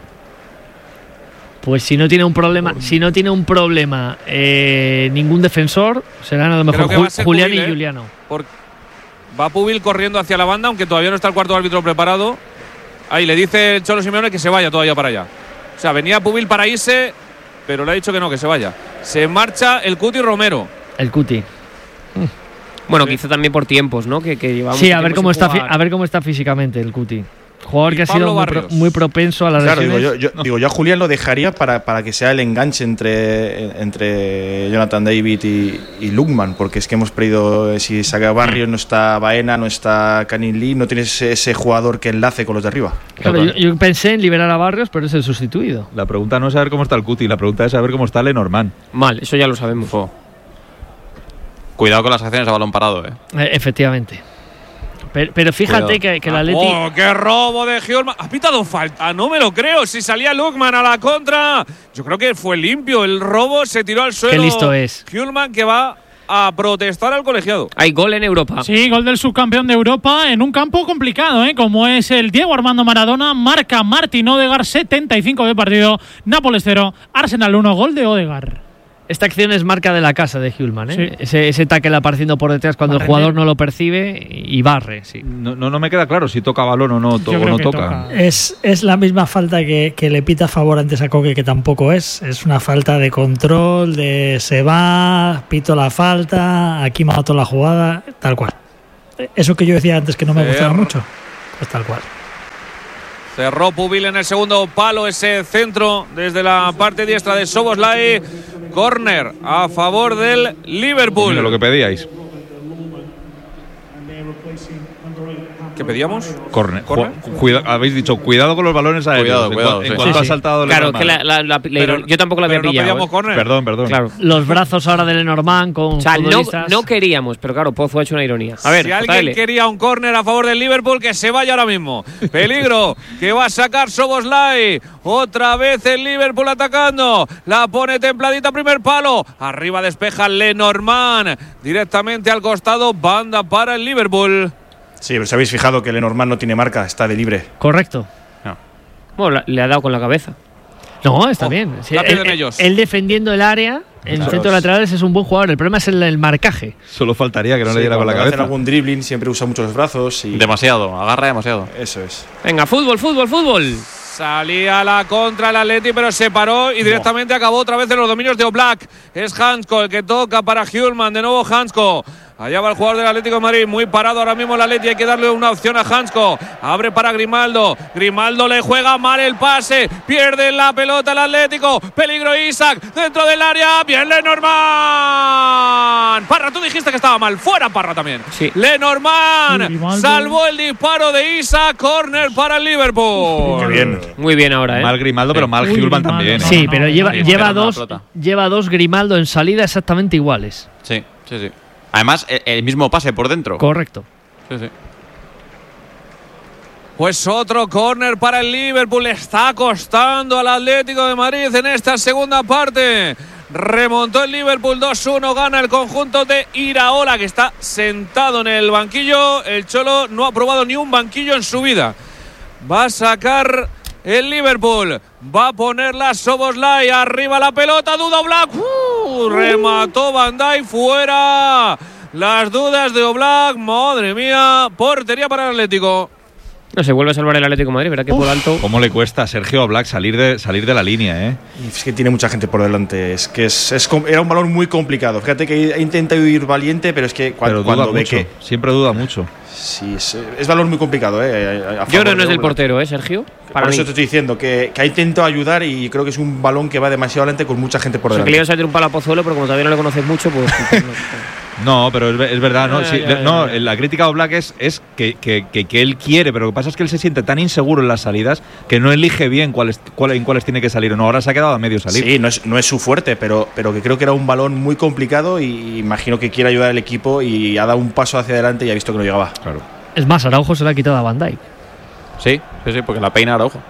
pues si no tiene un problema, si no tiene un problema eh, ningún defensor, serán a lo mejor Creo que va a Ju- ser Julián Pubil, y ¿eh? Giuliano. Por- Va Pubil corriendo hacia la banda, aunque todavía no está el cuarto árbitro preparado. Ahí le dice el Cholo Simeone que se vaya todavía para allá. O sea, venía Pubil para irse, pero le ha dicho que no, que se vaya. Se marcha el Cuti Romero. El Cuti. Bueno, Sí. quizá también por tiempos, ¿no? Que, que llevamos Sí, a tiempo ver sin cómo está, fi- jugar. a ver cómo está físicamente el Cuti. Jugador Y que ha Pablo sido muy, pro- Barrios. muy propenso a las Claro, digo lesiones. yo, yo- digo, yo a Julián lo dejaría para, para que sea el enganche entre, entre Jonathan David y, y Lukman, porque es que hemos perdido, eh, si saca Barrios, no está Baena, no está Canin Lee, no tienes ese, ese jugador que enlace con los de arriba. Claro, yo, yo pensé en liberar a Barrios, pero es el sustituido. La pregunta no es saber cómo está el Cuti, la pregunta es saber cómo está Lenormand. Mal, eso ya lo sabemos. Cuidado con las acciones a balón parado, ¿eh? Eh, efectivamente. Pero, pero fíjate Cuidado. que, que el Atleti. ¡Oh, qué robo de Hjulman! ¿Ha pitado falta? No me lo creo. Si salía Lukman a la contra. Yo creo que fue limpio el robo. Se tiró al suelo. Qué listo es. Hjulman que va a protestar al colegiado. Hay gol en Europa. Sí, gol del subcampeón de Europa en un campo complicado, ¿eh? Como es el Diego Armando Maradona. Marca Martin Odegaard, setenta y cinco de partido. Nápoles cero, Arsenal uno, gol de Odegaard. Esta acción es marca de la casa de Hjulmand, ¿eh? Sí. Ese, ese tackle apareciendo por detrás cuando Barre. el jugador no lo percibe y barre, sí. No, no, no me queda claro si toca balón o no, to- Yo o creo no que toca. toca. Es, es la misma falta que, que le pita a favor antes a Coque, que tampoco es. Es una falta de control, de se va, pito la falta, aquí mató la jugada, tal cual. Eso que yo decía antes que no me Cerro. gustaba mucho, pues tal cual. Cerró Pubil en el segundo palo ese centro desde la parte diestra de Szoboszlai. Corner a favor del Liverpool. Mira lo que pedíais. ¿Qué pedíamos? Corner. ¿Corner? Ju- cuida- habéis dicho, cuidado con los balones aéreos. Cuidado, En cuidado, cua- sí. En cuanto Sí, ha sí. saltado Claro, Lenormand. que la, la- la- la- Pero- yo tampoco la había pero no pillado. pedíamos ¿eh? corner. Perdón, perdón. Claro. Los brazos ahora de Lenormand con O sea, no, futbolistas. no queríamos, pero claro, Pozo ha hecho una ironía. A ver, si J alguien L. quería un córner a favor del Liverpool, que se vaya ahora mismo. Peligro que va a sacar Szoboszlai. Otra vez el Liverpool atacando. La pone templadita, primer palo. Arriba despeja Lenormand. Directamente al costado, banda para el Liverpool. Sí, pero si habéis fijado que Lenormand no tiene marca, está de libre. Correcto. Bueno, la- le ha dado con la cabeza. No, está Oh, bien. Sí, la él, pierden él- ellos. él defendiendo el área, en el Claro. centro de laterales es un buen jugador. El problema es el, el marcaje. Solo faltaría que no Sí, le diera con la cuando hacen cabeza. algún dribbling siempre usa mucho los brazos y Demasiado, agarra demasiado. eso es. Venga, fútbol, fútbol, fútbol. Salía la contra el Atleti, pero se paró y directamente acabó otra vez en los dominios de Oblak. Es Hansko el que toca para Hjulmand. De nuevo Hansko. Allá va el jugador del Atlético de Madrid, muy parado ahora mismo el Atleti, hay que darle una opción a Hansko. Abre para Grimaldo, Grimaldo le juega mal el pase, pierde la pelota el Atlético, peligro Isaac, dentro del área, bien Lenormand. Parra, tú dijiste que estaba mal, fuera Parra también. Sí. Lenormand Grimaldo. salvó el disparo de Isaac, córner para el Liverpool. Qué bien. Muy bien ahora, ¿eh? Mal Grimaldo, pero mal Uy, Hjulmand Grimaldo, también. no. ¿eh? Sí, pero lleva, sí, lleva, espera una dos, pelota. lleva dos Grimaldo en salida exactamente iguales. Sí, sí, sí. Además, el, el mismo pase por dentro. Correcto. Sí, sí. Pues otro córner para el Liverpool. Le está costando al Atlético de Madrid en esta segunda parte. Remontó el Liverpool dos uno. Gana el conjunto de Iraola, que está sentado en el banquillo. El Cholo no ha probado ni un banquillo en su vida. Va a sacar el Liverpool. Va a ponerla Szoboszlai. Arriba la pelota. Duda Oblak. Uh, remató Van Dijk fuera. Las dudas de Oblak. Madre mía. Portería para el Atlético. No se vuelve a salvar el Atlético de Madrid, verá que por alto. ¿Cómo le cuesta a Sergio Oblak salir de, salir de la línea, eh? Y es que tiene mucha gente por delante. Es que es, es com- era un balón muy complicado. Fíjate que he intentado ir valiente, pero es que cua- Pero cuando duda ve mucho. que. Siempre duda mucho. Sí, es, es balón muy complicado, ¿eh? A- a Yo favor creo que no de es del Oblak. portero, ¿eh, Sergio? Para Por mí. eso te estoy diciendo que, que ha intentado ayudar y creo que es un balón que va demasiado adelante con mucha gente por O sea, que delante. le ibas a meter un palo a Pozuelo, pero como todavía no le conoces mucho, pues. pues, no. No, pero es, ve- es verdad, ¿no? Ya, Sí, ya, de- ya, no, ya. la crítica a Oblak es, es que, que, que, que él quiere, pero lo que pasa es que él se siente tan inseguro en las salidas que no elige bien cuáles, cuál, en cuáles tiene que salir o no. Ahora se ha quedado a medio salir. Sí, no es, no es su fuerte, pero, pero que creo que era un balón muy complicado y imagino que quiere ayudar al equipo y ha dado un paso hacia adelante y ha visto que no llegaba. Claro. Es más, Araujo se la ha quitado a Van Dijk. Sí, sí, sí, porque la peina Araujo.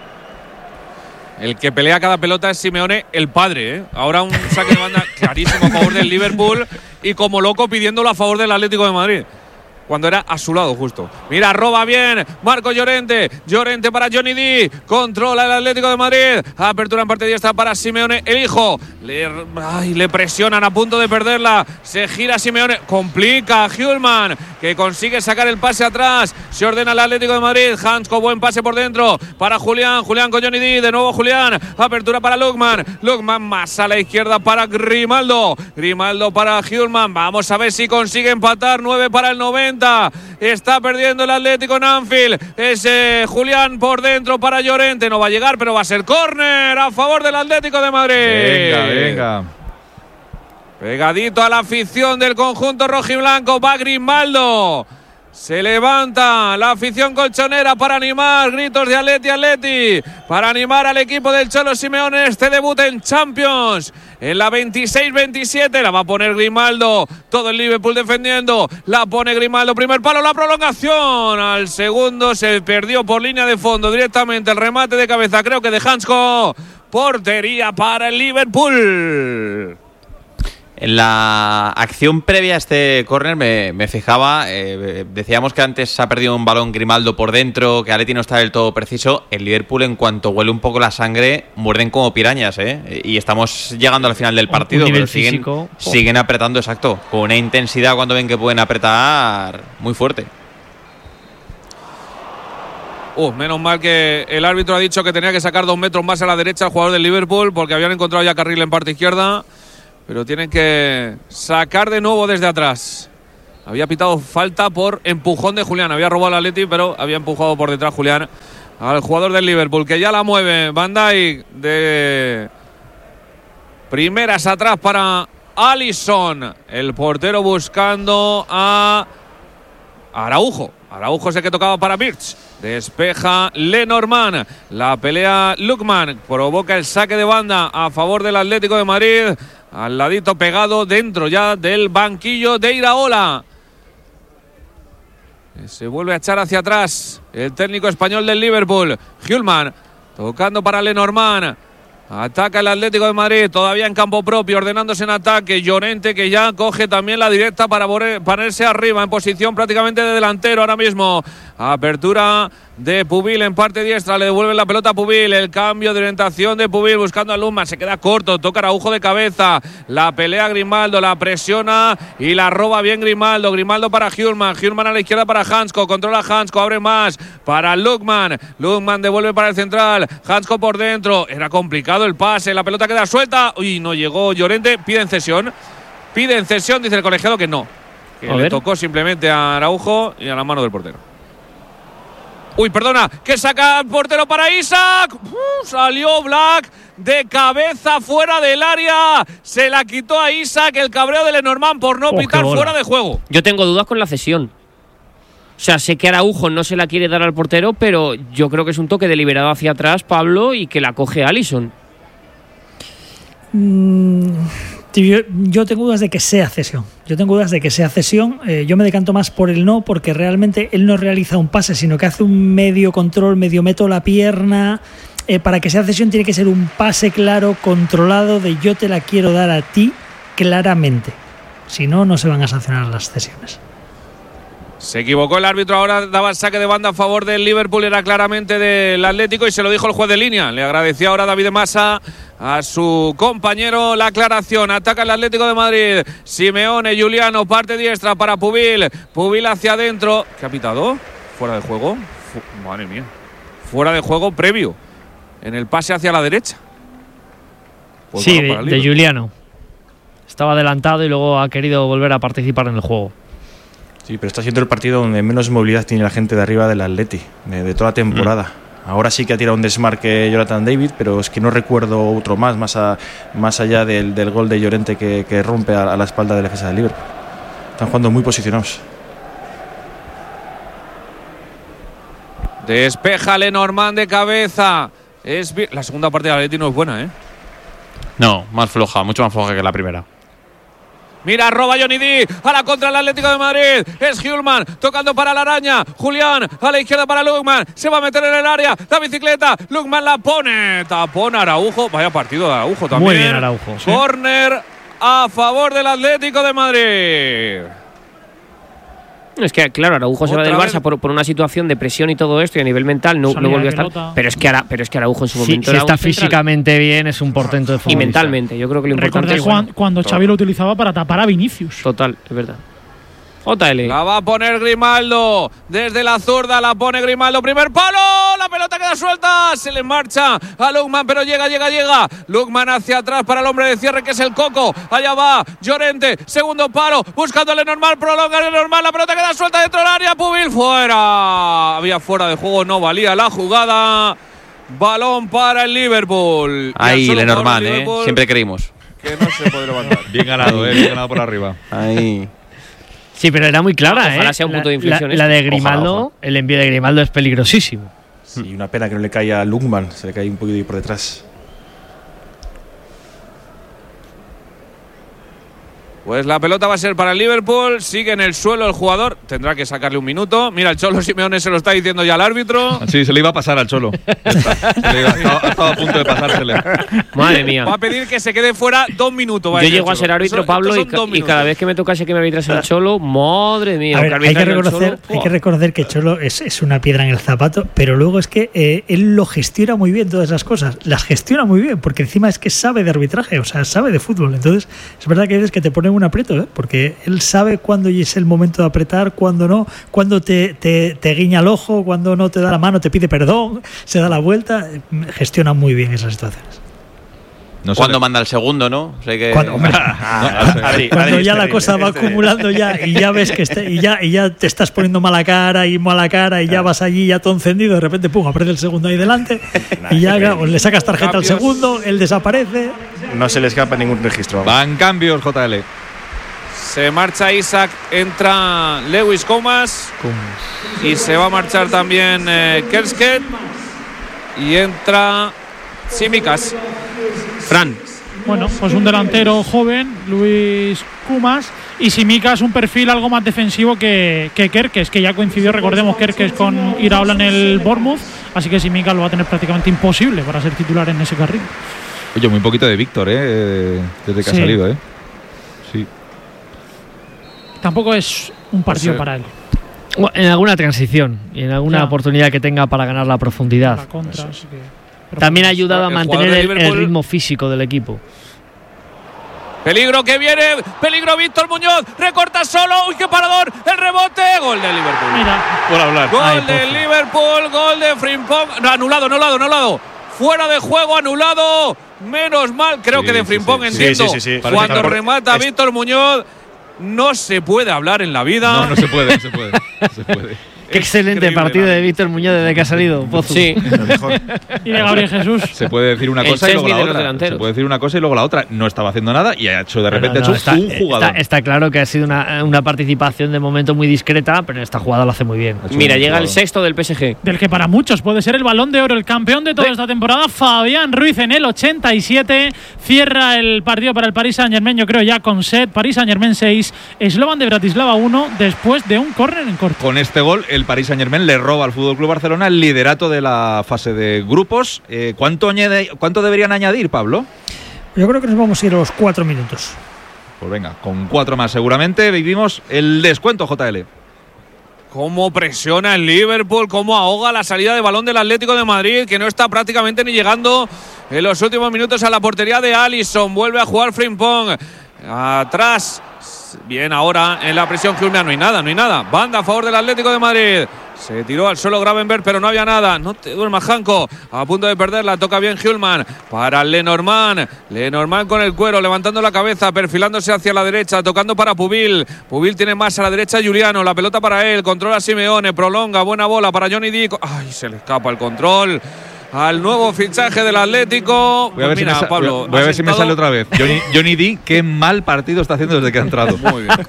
El que pelea cada pelota es Simeone, el padre, ¿eh? Ahora un saque de banda clarísimo a favor del Liverpool y como loco pidiéndolo a favor del Atlético de Madrid. Cuando era a su lado justo. Mira, roba bien Marco Llorente. Llorente para Johnny D. Controla el Atlético de Madrid. Apertura en parte diestra para Simeone, el hijo. Le, ay, le presionan a punto de perderla. Se gira Simeone. Complica a Hjulmand, que consigue sacar el pase atrás. Se ordena el Atlético de Madrid. Hansko, buen pase por dentro para Julián. Julián con Johnny D. De nuevo Julián. Apertura para Lukman. Lukman más a la izquierda para Grimaldo. Grimaldo para Hjulmand. Vamos a ver si consigue empatar. nueve para el noventa. Está perdiendo el Atlético en Anfield. Es eh, Julián por dentro para Llorente. No va a llegar, pero va a ser córner a favor del Atlético de Madrid. Venga, venga. Pegadito a la afición del conjunto rojiblanco va Grimaldo. Se levanta la afición colchonera para animar, gritos de Atleti, Atleti, para animar al equipo del Cholo Simeone este debut en Champions. En la veintiséis veintisiete la va a poner Grimaldo, todo el Liverpool defendiendo, la pone Grimaldo, primer palo, la prolongación, al segundo se perdió por línea de fondo directamente el remate de cabeza, creo que de Hansko, portería para el Liverpool. En la acción previa a este córner me, me fijaba, eh, decíamos que antes ha perdido un balón Grimaldo por dentro, que Atleti no está del todo preciso. El Liverpool, en cuanto huele un poco la sangre, muerden como pirañas, ¿eh? Y estamos llegando al final del partido, pero siguen, físico, oh. siguen apretando, exacto, con una intensidad cuando ven que pueden apretar muy fuerte. Uh, menos mal que el árbitro ha dicho que tenía que sacar dos metros más a la derecha al jugador del Liverpool, porque habían encontrado ya carril en parte izquierda. Pero tienen que sacar de nuevo desde atrás. Había pitado falta por empujón de Julián. Había robado al Atleti, pero había empujado por detrás Julián al jugador del Liverpool, que ya la mueve. Van Dijk de primeras atrás para Alisson. El portero buscando a Araujo. Araujo es el que tocaba para Birch. Despeja Lenormand. La pelea Lookman. Provoca el saque de banda a favor del Atlético de Madrid. Al ladito pegado dentro ya del banquillo de Iraola. Se vuelve a echar hacia atrás el técnico español del Liverpool. Hjulmand tocando para Lenormand. Ataca el Atlético de Madrid, todavía en campo propio, ordenándose en ataque. Llorente, que ya coge también la directa para ponerse arriba en posición prácticamente de delantero ahora mismo. Apertura de Pubil en parte diestra, le devuelve la pelota a Pubil. El cambio de orientación de Pubil buscando a Luma, se queda corto, toca Araujo de cabeza. La pelea Grimaldo, la presiona y la roba bien Grimaldo. Grimaldo para Hjulmand, Hjulmand a la izquierda para Hansko, controla Hansko, abre más para Lookman. Lookman devuelve para el central, Hansko por dentro, era complicado el pase, la pelota queda suelta. Uy, no llegó Llorente, piden cesión. Piden cesión, dice el colegiado que no. Que a le ver. tocó simplemente a Araujo y a la mano del portero. Uy, perdona, que saca el portero para Isaac. Uh, salió Black de cabeza fuera del área. Se la quitó a Isaac, el cabreo de Lenormand por no Oh, pitar qué bola. fuera de juego. Yo tengo dudas con la cesión. O sea, sé que Araujo no se la quiere dar al portero, pero yo creo que es un toque deliberado hacia atrás, Pablo, y que la coge Alisson. Mm, yo, yo tengo dudas de que sea cesión. Yo tengo dudas de que sea cesión. Eh, yo me decanto más por el no, porque realmente él no realiza un pase, sino que hace un medio control, medio meto la pierna. Eh, para que sea cesión tiene que ser un pase claro, controlado, de yo te la quiero dar a ti claramente. Si no, no se van a sancionar las cesiones. Se equivocó el árbitro, ahora daba el saque de banda a favor del Liverpool, era claramente del Atlético y se lo dijo el juez de línea. Le agradeció ahora David Massa a su compañero la aclaración. Ataca el Atlético de Madrid. Simeone, Juliano, parte diestra para Pubil. Pubil hacia adentro. ¿Qué ha pitado? ¿Fuera de juego? Fu- Madre mía. Fuera de juego previo. En el pase hacia la derecha. Pues Sí, bueno, para de, el de Liverpool. Juliano. Estaba adelantado y luego ha querido volver a participar en el juego. Sí, pero está siendo el partido donde menos movilidad tiene la gente de arriba del Atleti, de, de toda la temporada. Mm. Ahora sí que ha tirado un desmarque Jonathan David, pero es que no recuerdo otro más, más, a, más allá del, del gol de Llorente que, que rompe a, a la espalda de la defensa del Liverpool. Están jugando muy posicionados. Despeja Lenormand de cabeza. Es bien. La segunda parte de Atleti no es buena, ¿eh? No, más floja, mucho más floja que la primera. Mira, roba Johnny D a la contra del Atlético de Madrid. Es Hjulmand tocando para la araña. Julián a la izquierda para Lookman. Se va a meter en el área. La bicicleta. Lookman la pone. Tapón Araujo. Vaya partido de Araujo también. Muy bien, Araujo. Sí. Corner a favor del Atlético de Madrid. Es que, claro, Araujo se va Otra del vez. Barça por, por una situación de presión y todo esto, y a nivel mental no, Salida no volvió a de estar. pelota. Pero es, que Ara, pero es que Araujo en su Si, momento si era está un central. físicamente bien, es un portento de Y futbolista. mentalmente, yo creo que lo importante Recordad es. Juan, cuando Xavi lo utilizaba para tapar a Vinicius. Total, es verdad. J L. La va a poner Grimaldo. Desde la zurda la pone Grimaldo. Primer palo. La pelota queda suelta. Se le marcha a Lookman, pero llega, llega, llega. Lookman hacia atrás para el hombre de cierre, que es el Coco. Allá va Llorente. Segundo palo. Buscándole normal. Prolonga el normal. La pelota queda suelta dentro del área. Pubil fuera. Había fuera de juego. No valía la jugada. Balón para el Liverpool. Ahí, Y al solo Lenormand, jugador del ¿eh? Liverpool Siempre creímos. que no se puede levantar. Bien ganado, eh, bien ganado por arriba. Ahí. Sí, pero era muy clara, Ojalá ¿eh? sea un punto La- de inflexión La, la de esto. Grimaldo, Ojalá, ojalá. el envío de Grimaldo es peligrosísimo. Sí, una pena que no le caiga a Lookman, se le cae un poquito por detrás. Pues la pelota va a ser para el Liverpool. Sigue en el suelo el jugador. Tendrá que sacarle un minuto. Mira, el Cholo Simeone se lo está diciendo ya al árbitro. Sí, se le iba a pasar al Cholo. Se le iba, estaba, estaba a punto de pasársele. Madre mía. Va a pedir que se quede fuera dos minutos. Yo llego a ser árbitro, Eso, Pablo, y, ca y cada vez que me tocase que me arbitrase el Cholo, madre mía. A ver, hay, que reconocer, Cholo, hay que reconocer que Cholo es, es una piedra en el zapato, pero luego es que eh, él lo gestiona muy bien, todas esas cosas. Las gestiona muy bien, porque encima es que sabe de arbitraje, o sea, sabe de fútbol. Entonces, es verdad que hay veces que te ponen un aprieto, ¿eh? Porque que él sabe cuándo es el momento de apretar, cuándo no, cuándo te, te, te guiña el ojo, cuándo no te da la mano, te pide perdón, se da la vuelta. Gestiona muy bien esas situaciones. No cuando manda el segundo, ¿no? O sea que... Cuando, hombre, ah, no, Adri, cuando Adri, ya la cosa va acumulando ya y ya ves que este, y ya y ya te estás poniendo mala cara y mala cara y ya vas allí ya todo encendido, de repente pum, aparece el segundo ahí delante y ya o le sacas tarjeta al segundo, él desaparece. No se le escapa ningún registro. Van cambios, J L. Se marcha Isaac, entra Lewis Comas y se va a marchar también eh, Kersket y entra Tsimikas. Fran. Bueno, pues un delantero joven, Luis Kumas, y Tsimikas un perfil algo más defensivo que, que Kerkez, que ya coincidió, recordemos, Kerkez con Iraola en el Bournemouth, así que Tsimikas lo va a tener prácticamente imposible para ser titular en ese carril. Oye, muy poquito de Víctor, ¿eh? Desde que sí. ha salido, ¿eh? Sí. Tampoco es un partido pues, para él. En alguna transición y en alguna ya. oportunidad que tenga para ganar la profundidad. La contra, así que, También ha ayudado a mantener el, el ritmo físico del equipo. Peligro que viene, peligro Víctor Muñoz, recorta solo, uy, qué parador, el rebote, gol del Liverpool. Mira, por hablar. Gol Ay, del Liverpool, gol de Frimpong, no, anulado, anulado, anulado. Fuera de juego, anulado. Menos mal, creo sí, que de Frimpong, sí, sí, entiendo. Sí, sí, sí. Cuando remata es... Víctor Muñoz. No se puede hablar en la vida. No, no se puede, no se puede. No se puede. Qué excelente partido de Víctor Muñoz desde que ha salido. Pozo. Sí. Y de Gabriel Jesús. Se puede decir una cosa y luego la otra. Se puede decir una cosa y luego la otra. No estaba haciendo nada y ha hecho de repente no, no, no, ha hecho está, un jugador. Está, está claro que ha sido una, una participación de momento muy discreta, pero en esta jugada lo hace muy bien. Mira, llega jugador. el sexto del P S G. Del que para muchos puede ser el Balón de Oro, el campeón de toda sí. esta temporada, Fabián Ruiz en el ochenta y siete. Cierra el partido para el Paris Saint-Germain, yo creo ya con set. Paris Saint-Germain seis, Slovan de Bratislava uno, después de un córner en corto. Con este gol, el Paris Saint-Germain le roba al F C Barcelona el liderato de la fase de grupos. Eh, ¿cuánto, añade, ¿Cuánto deberían añadir, Pablo? Yo creo que nos vamos a ir a los cuatro minutos. Pues venga, con cuatro más seguramente vivimos el descuento, J L. Cómo presiona el Liverpool, cómo ahoga la salida de balón del Atlético de Madrid, que no está prácticamente ni llegando en los últimos minutos a la portería de Alisson. Vuelve a jugar Frimpong. Atrás. Bien, ahora en la presión Hulman, no hay nada, no hay nada. Banda a favor del Atlético de Madrid. Se tiró al suelo Gravenberg, pero no había nada. No te duermas, Janko. A punto de perderla. Toca bien Hulman para Lenormand. Lenormand con el cuero, levantando la cabeza, perfilándose hacia la derecha, tocando para Pubil. Pubil tiene más a la derecha Juliano. La pelota para él. Controla Simeone. Prolonga. Buena bola para Johnny Dick. Ay, se le escapa el control al nuevo fichaje del Atlético. Voy a ver, pues mira, si, me Pablo, voy a ver si me sale otra vez. Johnny, Johnny D, qué mal partido está haciendo desde que ha entrado. Muy bien.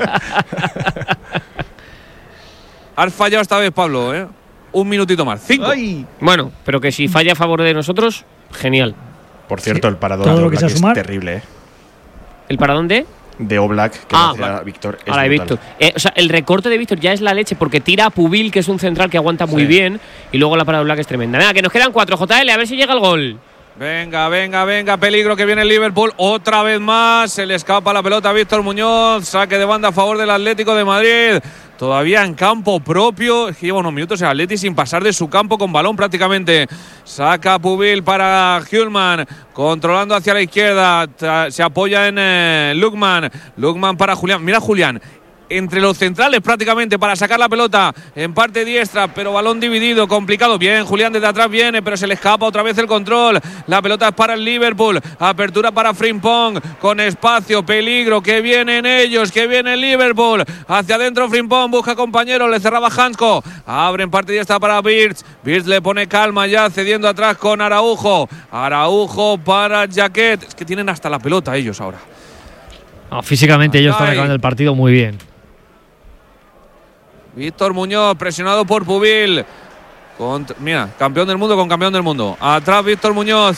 Has fallado esta vez, Pablo, ¿eh? Un minutito más. Cinco. Ay. Bueno, pero que si falla a favor de nosotros, genial. Por cierto, sí. el parador Todo de lo que Oblak sea es terrible, ¿eh? ¿El paradón de? De Oblak, que ah, no hacía Víctor. Ahora de Víctor. Eh, o sea, el recorte de Víctor ya es la leche porque tira a Pubil, que es un central que aguanta muy sí. bien, y luego la parada de Oblak es tremenda. Venga, que nos quedan cuatro, J L, a ver si llega el gol. Venga, venga, venga, peligro que viene el Liverpool. Otra vez más, se le escapa la pelota a Víctor Muñoz. Saque de banda a favor del Atlético de Madrid. Todavía en campo propio. Es que lleva unos minutos el Atleti sin pasar de su campo con balón prácticamente. Saca Pubil para Hulman. Controlando hacia la izquierda. Se apoya en eh, Lukman. Lukman para Julián. Mira Julián. Entre los centrales prácticamente para sacar la pelota en parte diestra, pero balón dividido, complicado. Bien, Julián desde atrás viene, pero se le escapa otra vez el control. La pelota es para el Liverpool. Apertura para Frimpong con espacio, peligro, que vienen ellos, que viene el Liverpool. Hacia adentro Frimpong, busca compañeros, le cerraba Hansko. Abre en parte diestra para Birch. Birch le pone calma ya, cediendo atrás con Araujo. Araujo para Jaquet. Es que tienen hasta la pelota ellos ahora. No, físicamente ellos están acabando el partido muy bien. Víctor Muñoz presionado por Pubil. Contra, mira, campeón del mundo con campeón del mundo. Atrás Víctor Muñoz.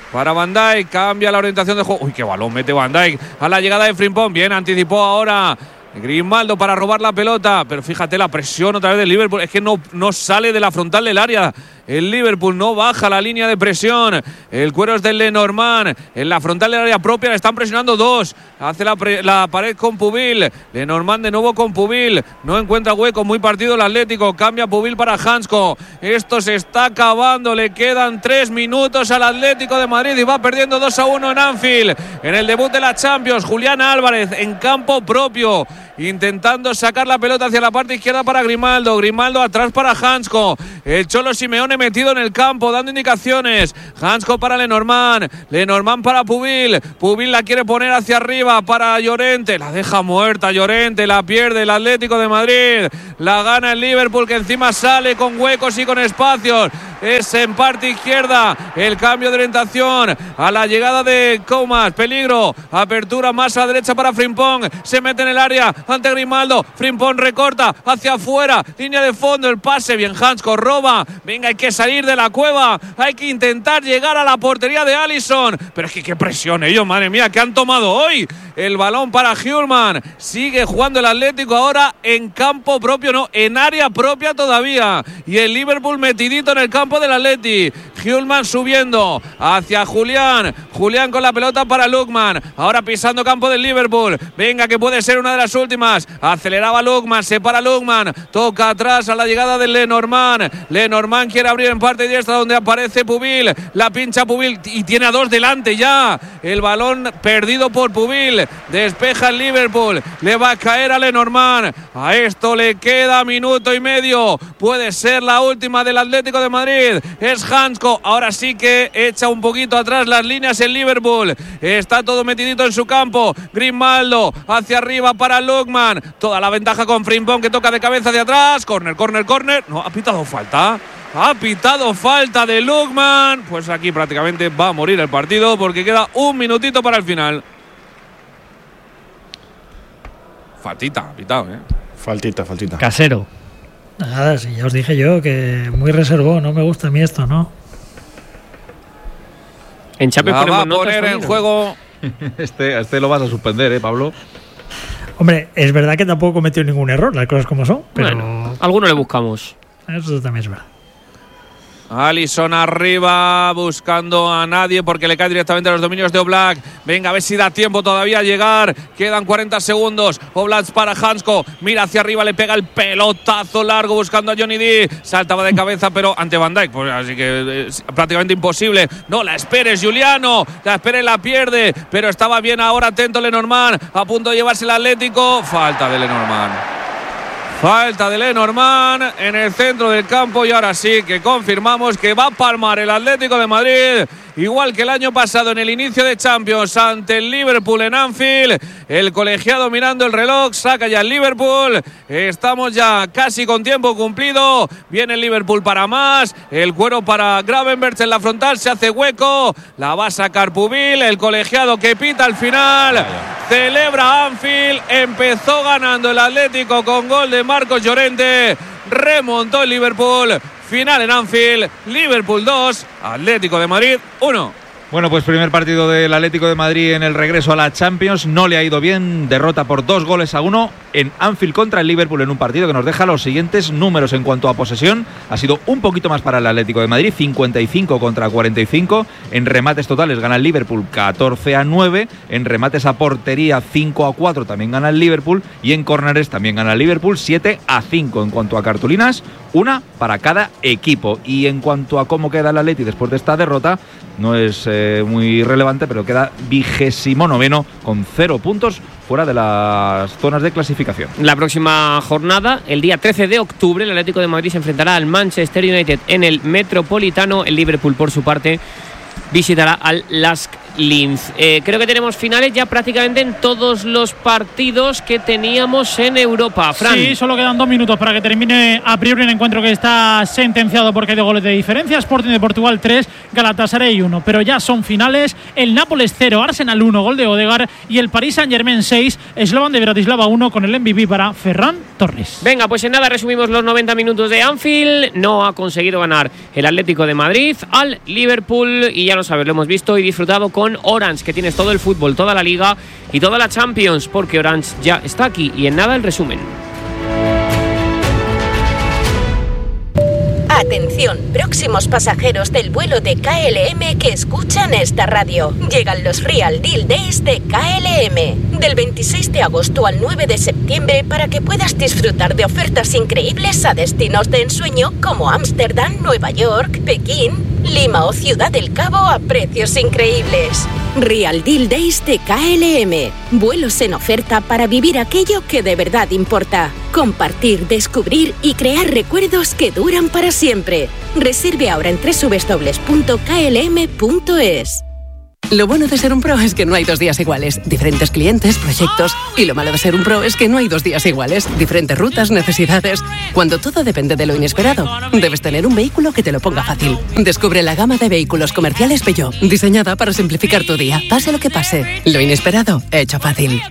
para Van Dijk. Cambia la orientación de juego. Uy, qué balón mete Van Dijk a la llegada de Frimpong. Bien, anticipó ahora Grimaldo para robar la pelota, pero fíjate la presión otra vez del Liverpool. Es que no, no sale de la frontal del área. El Liverpool no baja la línea de presión. El cuero es del Lenormand. En la frontal del área propia le están presionando dos. Hace la, pre, la pared con Pubil. Lenormand de nuevo con Pubil. No encuentra hueco. Muy partido el Atlético. Cambia Pubil para Hansko. Esto se está acabando. Le quedan tres minutos al Atlético de Madrid y va perdiendo dos a uno en Anfield. En el debut de la Champions, Julián Álvarez en campo propio, intentando sacar la pelota hacia la parte izquierda para Grimaldo. Grimaldo atrás para Hansko. El Cholo Simeone metido en el campo, dando indicaciones. Hansko para Lenormand. Lenormand para Pubil. Pubil la quiere poner hacia arriba para Llorente. La deja muerta Llorente. La pierde el Atlético de Madrid. La gana el Liverpool, que encima sale con huecos y con espacios. Es en parte izquierda. El cambio de orientación a la llegada de Comas. Peligro. Apertura más a la derecha para Frimpong. Se mete en el área ante Grimaldo. Frimpong recorta hacia afuera. Línea de fondo. El pase. Bien Hansko. Roba. Venga, hay que salir de la cueva. Hay que intentar llegar a la portería de Alisson. Pero es que qué presión ellos. Madre mía, que han tomado hoy. El balón para Hjulmand. Sigue jugando el Atlético ahora en campo propio. No, en área propia todavía. Y el Liverpool metidito en el campo del Atleti. Hjulmand subiendo hacia Julián. Julián con la pelota para Lookman. Ahora pisando campo del Liverpool. Venga, que puede ser una de las últimas. Aceleraba Lookman. Se para Lookman. Toca atrás a la llegada del Lenormand. Lenormand quiere abrir en parte diestra donde aparece Pubil. La pincha Pubil y tiene a dos delante ya. El balón perdido por Pubil. Despeja el Liverpool. Le va a caer a Lenormand. A esto le queda minuto y medio. Puede ser la última del Atlético de Madrid. Es Hansko. Ahora sí que echa un poquito atrás las líneas el Liverpool. Está todo metidito en su campo. Grimaldo hacia arriba para Lookman. Toda la ventaja con Frimpong, que toca de cabeza de atrás. Corner, corner, corner. No, ha pitado falta. Ha pitado falta de Lookman. Pues aquí prácticamente va a morir el partido porque queda un minutito para el final. Faltita, ha pitado, ¿eh? Faltita, faltita. Casero. Nada, si ya os dije yo que muy reservó, no me gusta a mí esto, ¿no? En Champions La va a ponemos poner notas, en juego. Este, este lo vas a suspender, ¿eh, Pablo? Hombre, es verdad que tampoco cometió ningún error, las cosas como son, pero Bueno, alguno le buscamos. eso también es verdad. Alisson arriba buscando a nadie porque le cae directamente a los dominios de Oblak. Venga, a ver si da tiempo todavía a llegar. Quedan cuarenta segundos. Oblak para Hansko. Mira hacia arriba, le pega el pelotazo largo buscando a Johnny D. Saltaba de cabeza, pero ante Van Dijk. Pues así que es prácticamente imposible. No la esperes, Juliano. La espera y la pierde. Pero estaba bien ahora, atento Lenormand. A punto de llevarse el Atlético. Falta de Lenormand. Falta de Lenormand en el centro del campo y ahora sí que confirmamos que va a palmar el Atlético de Madrid, igual que el año pasado en el inicio de Champions ante el Liverpool en Anfield. El colegiado mirando el reloj, saca ya el Liverpool. Estamos ya casi con tiempo cumplido. Viene el Liverpool para más. El cuero para Gravenberch en la frontal, se hace hueco. La va a sacar Pubil, el colegiado que pita al final. Celebra Anfield. Empezó ganando el Atlético con gol de Marcos Llorente. Remontó el Liverpool. Final en Anfield. Liverpool dos, Atlético de Madrid uno. Bueno, pues primer partido del Atlético de Madrid en el regreso a la Champions. No le ha ido bien. Derrota por dos goles a uno en Anfield contra el Liverpool en un partido que nos deja los siguientes números en cuanto a posesión. Ha sido un poquito más para el Atlético de Madrid, cincuenta y cinco contra cuarenta y cinco. En remates totales gana el Liverpool catorce a nueve. En remates a portería cinco a cuatro también gana el Liverpool. Y en córneres también gana el Liverpool siete a cinco. En cuanto a cartulinas, una para cada equipo. Y en cuanto a cómo queda el Atleti después de esta derrota, no es eh, muy relevante, pero queda vigésimo noveno con cero puntos fuera de las zonas de clasificación. La próxima jornada, el día trece de octubre, el Atlético de Madrid se enfrentará al Manchester United en el Metropolitano. El Liverpool, por su parte, visitará al Lask Linz. Eh, creo que tenemos finales ya prácticamente en todos los partidos que teníamos en Europa. Fran. Sí, solo quedan dos minutos para que termine a priori un encuentro que está sentenciado porque hay dos goles de diferencia. Sporting de Portugal tres, Galatasaray uno. Pero ya son finales. El Nápoles cero, Arsenal uno, gol de Odegaard. Y el Paris Saint-Germain seis, Slovan de Bratislava uno, con el M V P para Ferran Torres. Venga, pues en nada resumimos los noventa minutos de Anfield. No ha conseguido ganar el Atlético de Madrid al Liverpool. Y ya lo sabes, lo hemos visto y disfrutado con Orange, que tienes todo el fútbol, toda la Liga y toda la Champions, porque Orange ya está aquí. Y en nada el resumen. Atención, próximos pasajeros del vuelo de K L M que escuchan esta radio. Llegan los Real Deal Days de K L M. Del veintiséis de agosto al nueve de septiembre para que puedas disfrutar de ofertas increíbles a destinos de ensueño como Ámsterdam, Nueva York, Pekín, Lima o Ciudad del Cabo a precios increíbles. Real Deal Days de K L M. Vuelos en oferta para vivir aquello que de verdad importa. Compartir, descubrir y crear recuerdos que duran para siempre. Reserve ahora en doble u doble u doble u punto k l m punto e s. Lo bueno de ser un pro es que no hay dos días iguales. Diferentes clientes, proyectos. Y lo malo de ser un pro es que no hay dos días iguales. Diferentes rutas, necesidades. Cuando todo depende de lo inesperado, debes tener un vehículo que te lo ponga fácil. Descubre la gama de vehículos comerciales Peugeot, diseñada para simplificar tu día. Pase lo que pase, lo inesperado, hecho fácil.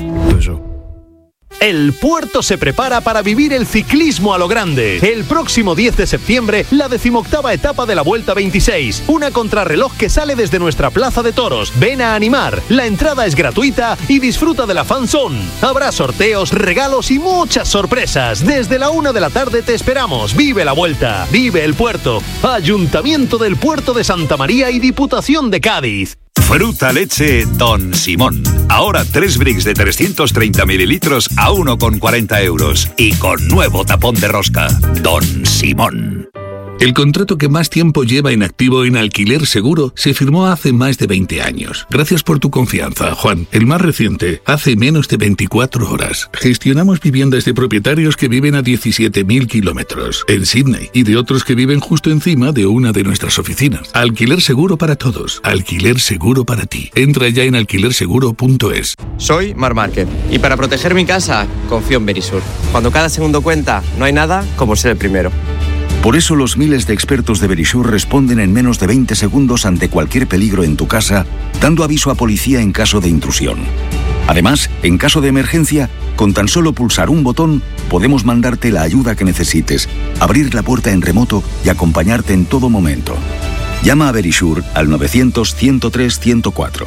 El Puerto se prepara para vivir el ciclismo a lo grande. El próximo diez de septiembre, la decimoctava etapa de la Vuelta veintiséis. Una contrarreloj que sale desde nuestra plaza de toros. Ven a animar. La entrada es gratuita y disfruta de la fan zone. Habrá sorteos, regalos y muchas sorpresas. Desde la una de la tarde te esperamos. Vive la Vuelta. Vive el Puerto. Ayuntamiento del Puerto de Santa María y Diputación de Cádiz. Fruta leche Don Simón. Ahora tres bricks de trescientos treinta mililitros a uno con cuarenta euros. Y con nuevo tapón de rosca. Don Simón. El contrato que más tiempo lleva en activo en Alquiler Seguro se firmó hace más de veinte años. Gracias por tu confianza, Juan. El más reciente, hace menos de veinticuatro horas. Gestionamos viviendas de propietarios que viven a diecisiete mil kilómetros en Sydney y de otros que viven justo encima de una de nuestras oficinas. Alquiler Seguro para todos. Alquiler Seguro para ti. Entra ya en alquiler seguro punto es. Soy Mar Márquez y para proteger mi casa confío en Verisur. Cuando cada segundo cuenta, no hay nada como ser el primero. Por eso los miles de expertos de Verisur responden en menos de veinte segundos ante cualquier peligro en tu casa, dando aviso a policía en caso de intrusión. Además, en caso de emergencia, con tan solo pulsar un botón, podemos mandarte la ayuda que necesites, abrir la puerta en remoto y acompañarte en todo momento. Llama a Verisur al novecientos, ciento tres, ciento cuatro.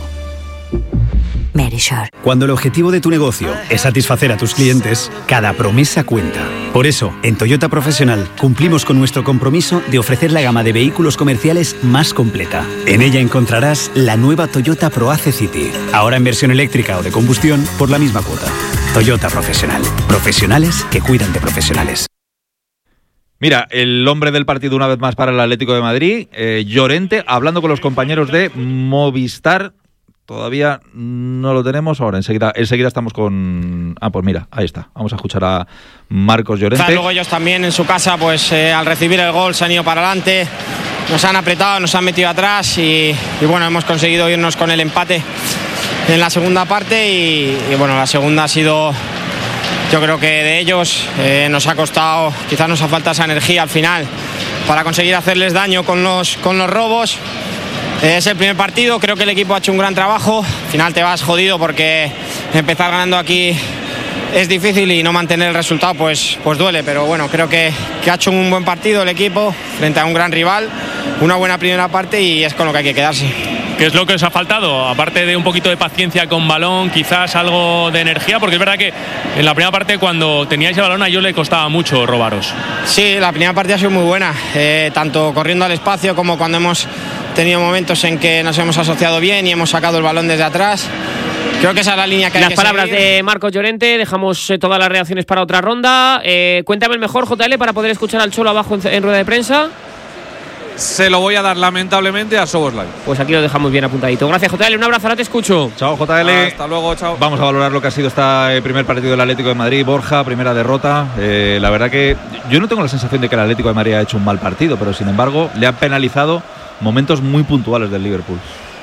Verisur. Cuando el objetivo de tu negocio es satisfacer a tus clientes, cada promesa cuenta. Por eso, en Toyota Profesional cumplimos con nuestro compromiso de ofrecer la gama de vehículos comerciales más completa. En ella encontrarás la nueva Toyota ProAce City, ahora en versión eléctrica o de combustión por la misma cuota. Toyota Profesional. Profesionales que cuidan de profesionales. Mira, el hombre del partido una vez más para el Atlético de Madrid, eh, Llorente, hablando con los compañeros de Movistar. Todavía no lo tenemos, ahora enseguida, enseguida estamos con... Ah, pues mira, ahí está. Vamos a escuchar a Marcos Llorente. Luego ellos también en su casa, pues eh, al recibir el gol se han ido para adelante, nos han apretado, nos han metido atrás y, y bueno, hemos conseguido irnos con el empate en la segunda parte y, y bueno, la segunda ha sido, yo creo que de ellos, eh, nos ha costado, quizás nos ha faltado esa energía al final para conseguir hacerles daño con los, con los robos. Es el primer partido, creo que el equipo ha hecho un gran trabajo. Al final te vas jodido porque empezar ganando aquí es difícil y no mantener el resultado pues, pues duele. Pero bueno, creo que, que ha hecho un buen partido el equipo frente a un gran rival. Una buena primera parte y es con lo que hay que quedarse. ¿Qué es lo que os ha faltado? Aparte de un poquito de paciencia con balón, quizás algo de energía, porque es verdad que en la primera parte cuando teníais el balón a ellos le costaba mucho robaros. Sí, la primera parte ha sido muy buena, eh, tanto corriendo al espacio como cuando hemos tenido momentos en que nos hemos asociado bien y hemos sacado el balón desde atrás. Creo que esa es la línea que hay Las que palabras seguir. de Marcos Llorente, dejamos eh, todas las reacciones para otra ronda. Eh, cuéntame el mejor, J L, para poder escuchar al Cholo abajo en, en rueda de prensa. Se lo voy a dar lamentablemente a Szoboszlai. Pues aquí lo dejamos bien apuntadito. Gracias, J L, un abrazo, ahora te escucho. Chao, J L. Hasta luego, chao. Vamos a valorar lo que ha sido este primer partido del Atlético de Madrid. Borja, primera derrota. Eh, la verdad que yo no tengo la sensación de que el Atlético de Madrid ha hecho un mal partido, pero sin embargo le han penalizado momentos muy puntuales del Liverpool.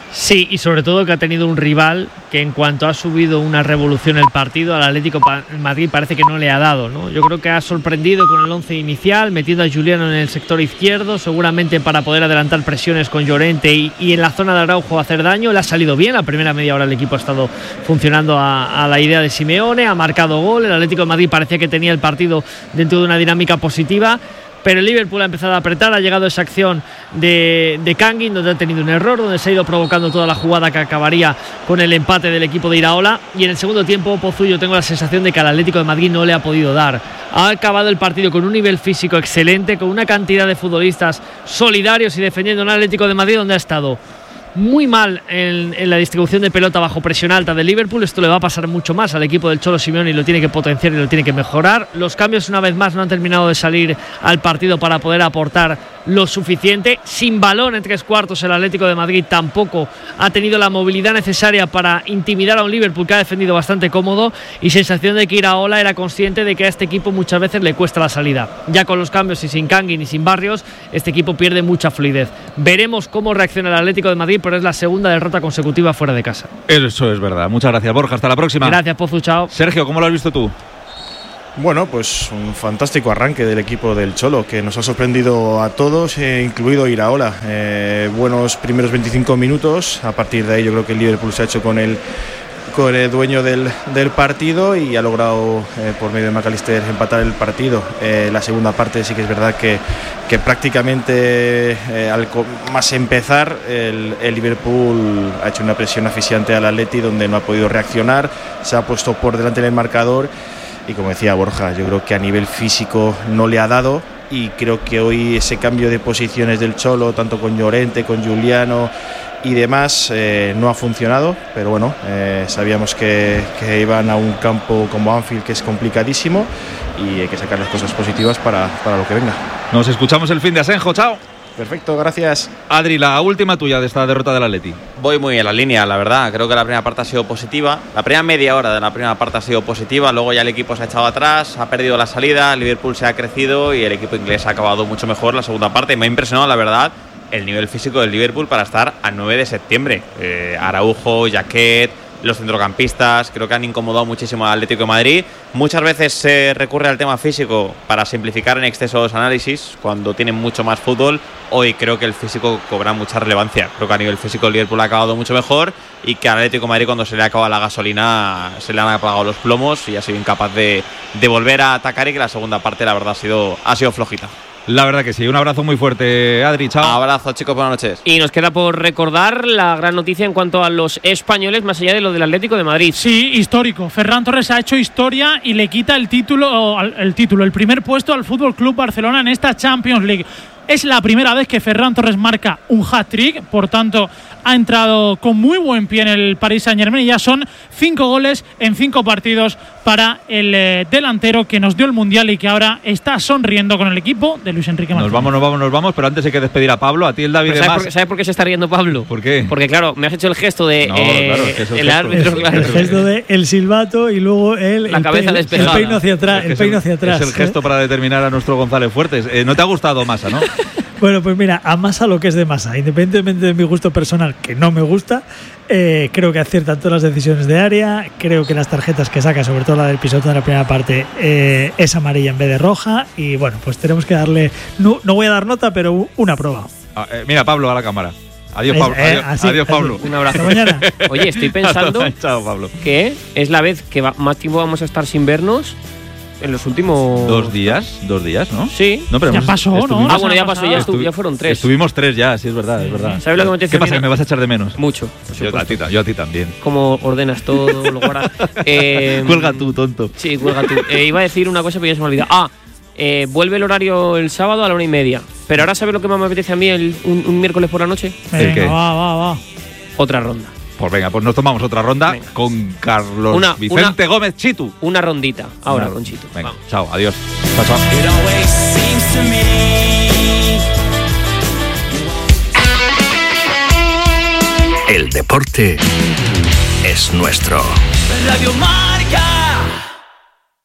Sí, y sobre todo que ha tenido un rival que en cuanto ha subido una revolución el partido, al Atlético de Madrid parece que no le ha dado, ¿no? Yo creo que ha sorprendido con el once inicial, metiendo a Juliano en el sector izquierdo, seguramente para poder adelantar presiones con Llorente y, y en la zona de Araujo hacer daño. Le ha salido bien, la primera media hora el equipo ha estado funcionando a, a la idea de Simeone, ha marcado gol, el Atlético de Madrid parecía que tenía el partido dentro de una dinámica positiva. Pero el Liverpool ha empezado a apretar, ha llegado esa acción de, de Kangin, donde ha tenido un error, donde se ha ido provocando toda la jugada que acabaría con el empate del equipo de Iraola. Y en el segundo tiempo, Pozuyo, tengo la sensación de que al Atlético de Madrid no le ha podido dar. Ha acabado el partido con un nivel físico excelente, con una cantidad de futbolistas solidarios y defendiendo un Atlético de Madrid donde ha estado muy mal en, en la distribución de pelota bajo presión alta de Liverpool. Esto le va a pasar mucho más al equipo del Cholo Simeone y lo tiene que potenciar y lo tiene que mejorar. Los cambios una vez más no han terminado de salir al partido para poder aportar lo suficiente. Sin balón en tres cuartos el Atlético de Madrid tampoco ha tenido la movilidad necesaria para intimidar a un Liverpool que ha defendido bastante cómodo, y sensación de que Iraola era consciente de que a este equipo muchas veces le cuesta la salida. Ya con los cambios y sin Kangin y sin Barrios, este equipo pierde mucha fluidez. Veremos cómo reacciona el Atlético de Madrid, pero es la segunda derrota consecutiva fuera de casa. Eso es verdad. Muchas gracias, Borja. Hasta la próxima. Gracias, Pozu. Chao. Sergio, ¿cómo lo has visto tú? Bueno, pues un fantástico arranque del equipo del Cholo, que nos ha sorprendido a todos, eh, incluido Iraola. Eh, buenos primeros veinticinco minutos. A partir de ahí yo creo que el Liverpool se ha hecho con el, con el dueño del, del partido y ha logrado, eh, por medio de McAllister, empatar el partido. Eh, la segunda parte sí que es verdad que, que prácticamente eh, al más empezar el, el Liverpool ha hecho una presión asfixiante al Atleti, donde no ha podido reaccionar, se ha puesto por delante del marcador. Y como decía Borja, yo creo que a nivel físico no le ha dado, y creo que hoy ese cambio de posiciones del Cholo, tanto con Llorente, con Juliano y demás, eh, no ha funcionado. Pero bueno, eh, sabíamos que, que iban a un campo como Anfield, que es complicadísimo, y hay que sacar las cosas positivas para, para lo que venga. Nos escuchamos el fin de Asenjo. Chao. Perfecto, gracias. Adri, la última tuya de esta derrota del Atleti. Voy muy en la línea, la verdad. Creo que la primera parte ha sido positiva. La primera media hora de la primera parte ha sido positiva. Luego ya el equipo se ha echado atrás, ha perdido la salida, el Liverpool se ha crecido y el equipo inglés ha acabado mucho mejor la segunda parte. Me ha impresionado, la verdad, el nivel físico del Liverpool para estar a nueve de septiembre. Eh, Araujo, Jaquet, los centrocampistas, creo que han incomodado muchísimo al Atlético de Madrid. Muchas veces se recurre al tema físico para simplificar en exceso los análisis cuando tienen mucho más fútbol. Hoy creo que el físico cobra mucha relevancia. Creo que a nivel físico el Liverpool ha acabado mucho mejor, y que al Atlético de Madrid, cuando se le acaba la gasolina, se le han apagado los plomos y ha sido incapaz de, de volver a atacar, y que la segunda parte la verdad ha sido, ha sido flojita. La verdad que sí. Un abrazo muy fuerte, Adri. Chao. Abrazo, chicos, buenas noches. Y nos queda por recordar la gran noticia en cuanto a los españoles, más allá de lo del Atlético de Madrid. Sí, histórico. Ferran Torres ha hecho historia y le quita el título, el título, el primer puesto al Fútbol Club Barcelona en esta Champions League. Es la primera vez que Ferran Torres marca un hat-trick, por tanto ha entrado con muy buen pie en el Paris Saint-Germain, y ya son cinco goles en cinco partidos para el eh, delantero que nos dio el Mundial y que ahora está sonriendo con el equipo de Luis Enrique Martínez. Nos vamos, nos vamos, nos vamos, pero antes hay que despedir a Pablo. A ti el David de ¿Sabes más. por, qué, ¿Sabes por qué se está riendo Pablo? ¿Por qué? Porque claro, me has hecho el gesto de no, eh, claro, es que es el, el gesto. árbitro, claro. El gesto de el silbato y luego el, la el cabeza peino, despejada. el peino hacia atrás, Es que el es peino el, hacia atrás. Es el gesto ¿eh? para determinar a nuestro González Fuertes. Eh, ¿No te ha gustado Massa, no? Bueno, pues mira, a Massa lo que es de Massa, independientemente de mi gusto personal, que no me gusta, eh, creo que acierta todas las decisiones de área. Creo que las tarjetas que saca, sobre todo la del pisotón de la primera parte, eh, es amarilla en vez de roja. Y bueno, pues tenemos que darle, no, no voy a dar nota, pero una prueba. Ah, eh, mira, Pablo, a la cámara. Adiós, Es, Pablo. eh, adiós, así, adiós, Pablo. así. Un abrazo. Hasta mañana. Oye, estoy pensando Chao, Pablo. que es la vez que va, más tiempo vamos a estar sin vernos en los últimos Dos días, dos días, ¿no? Sí. No, pero Ya hemos- pasó, ¿no? estuvimos- Ah, bueno, ya pasó, ya, estu- Estuvi- ya fueron tres. Estuvimos tres ya, sí, es verdad, es verdad. ¿Sabes lo que me ¿Qué pasa? ¿Que me vas a echar de menos? Mucho. por Yo a, supuesto. ti, ta- yo a ti también. Cómo ordenas todo, lo guardas. Eh, Cuelga tú, tonto. Sí, cuelga tú. Eh, iba a decir una cosa, pero ya se me olvida. Ah, eh, vuelve el horario el sábado a la una y media. Pero ahora, ¿sabes lo que más me apetece a mí el, un, un miércoles por la noche? Venga, qué? va, va, va. Otra ronda. Pues venga, pues nos tomamos otra ronda Venga. con Carlos Una- Vicente una- Gómez Chitu. Una rondita. Ahora Una- con Chito. Venga, Vamos. chao, adiós. Chao, chao. El deporte es nuestro. Radio Marca.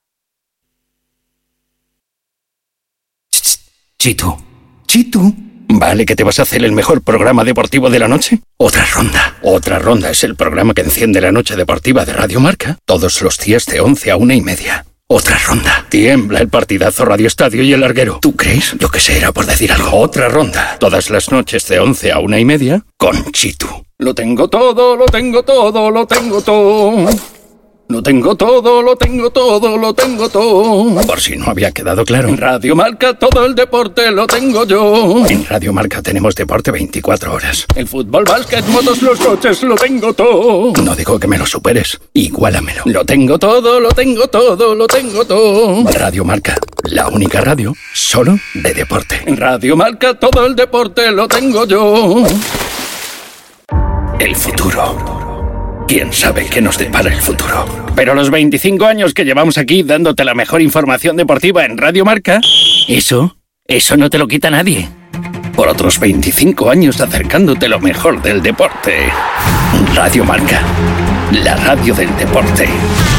Chito, Chito, ¿Vale que te vas a hacer el mejor programa deportivo de la noche? Otra ronda. Otra ronda es el programa que enciende la noche deportiva de Radio Marca todos los días de once a una y media. Otra ronda. Tiembla el partidazo Radio Estadio y el larguero. ¿Tú crees? Yo que sé, era por decir algo. Otra ronda. Todas las noches de once a una y media con Chitu. Lo tengo todo, lo tengo todo, lo tengo todo. Lo tengo todo, lo tengo todo, lo tengo todo. Por si no había quedado claro. En Radio Marca todo el deporte lo tengo yo. En Radio Marca tenemos deporte veinticuatro horas. El fútbol, básquet, motos, los coches, lo tengo todo. No digo que me lo superes, igualamelo. Lo tengo todo, lo tengo todo, lo tengo todo. Radio Marca, la única radio solo de deporte. En Radio Marca todo el deporte lo tengo yo. El futuro. ¿Quién sabe qué nos depara el futuro? Pero los veinticinco años que llevamos aquí dándote la mejor información deportiva en Radio Marca, eso, eso no te lo quita nadie. Por otros veinticinco años acercándote lo mejor del deporte. Radio Marca, la radio del deporte.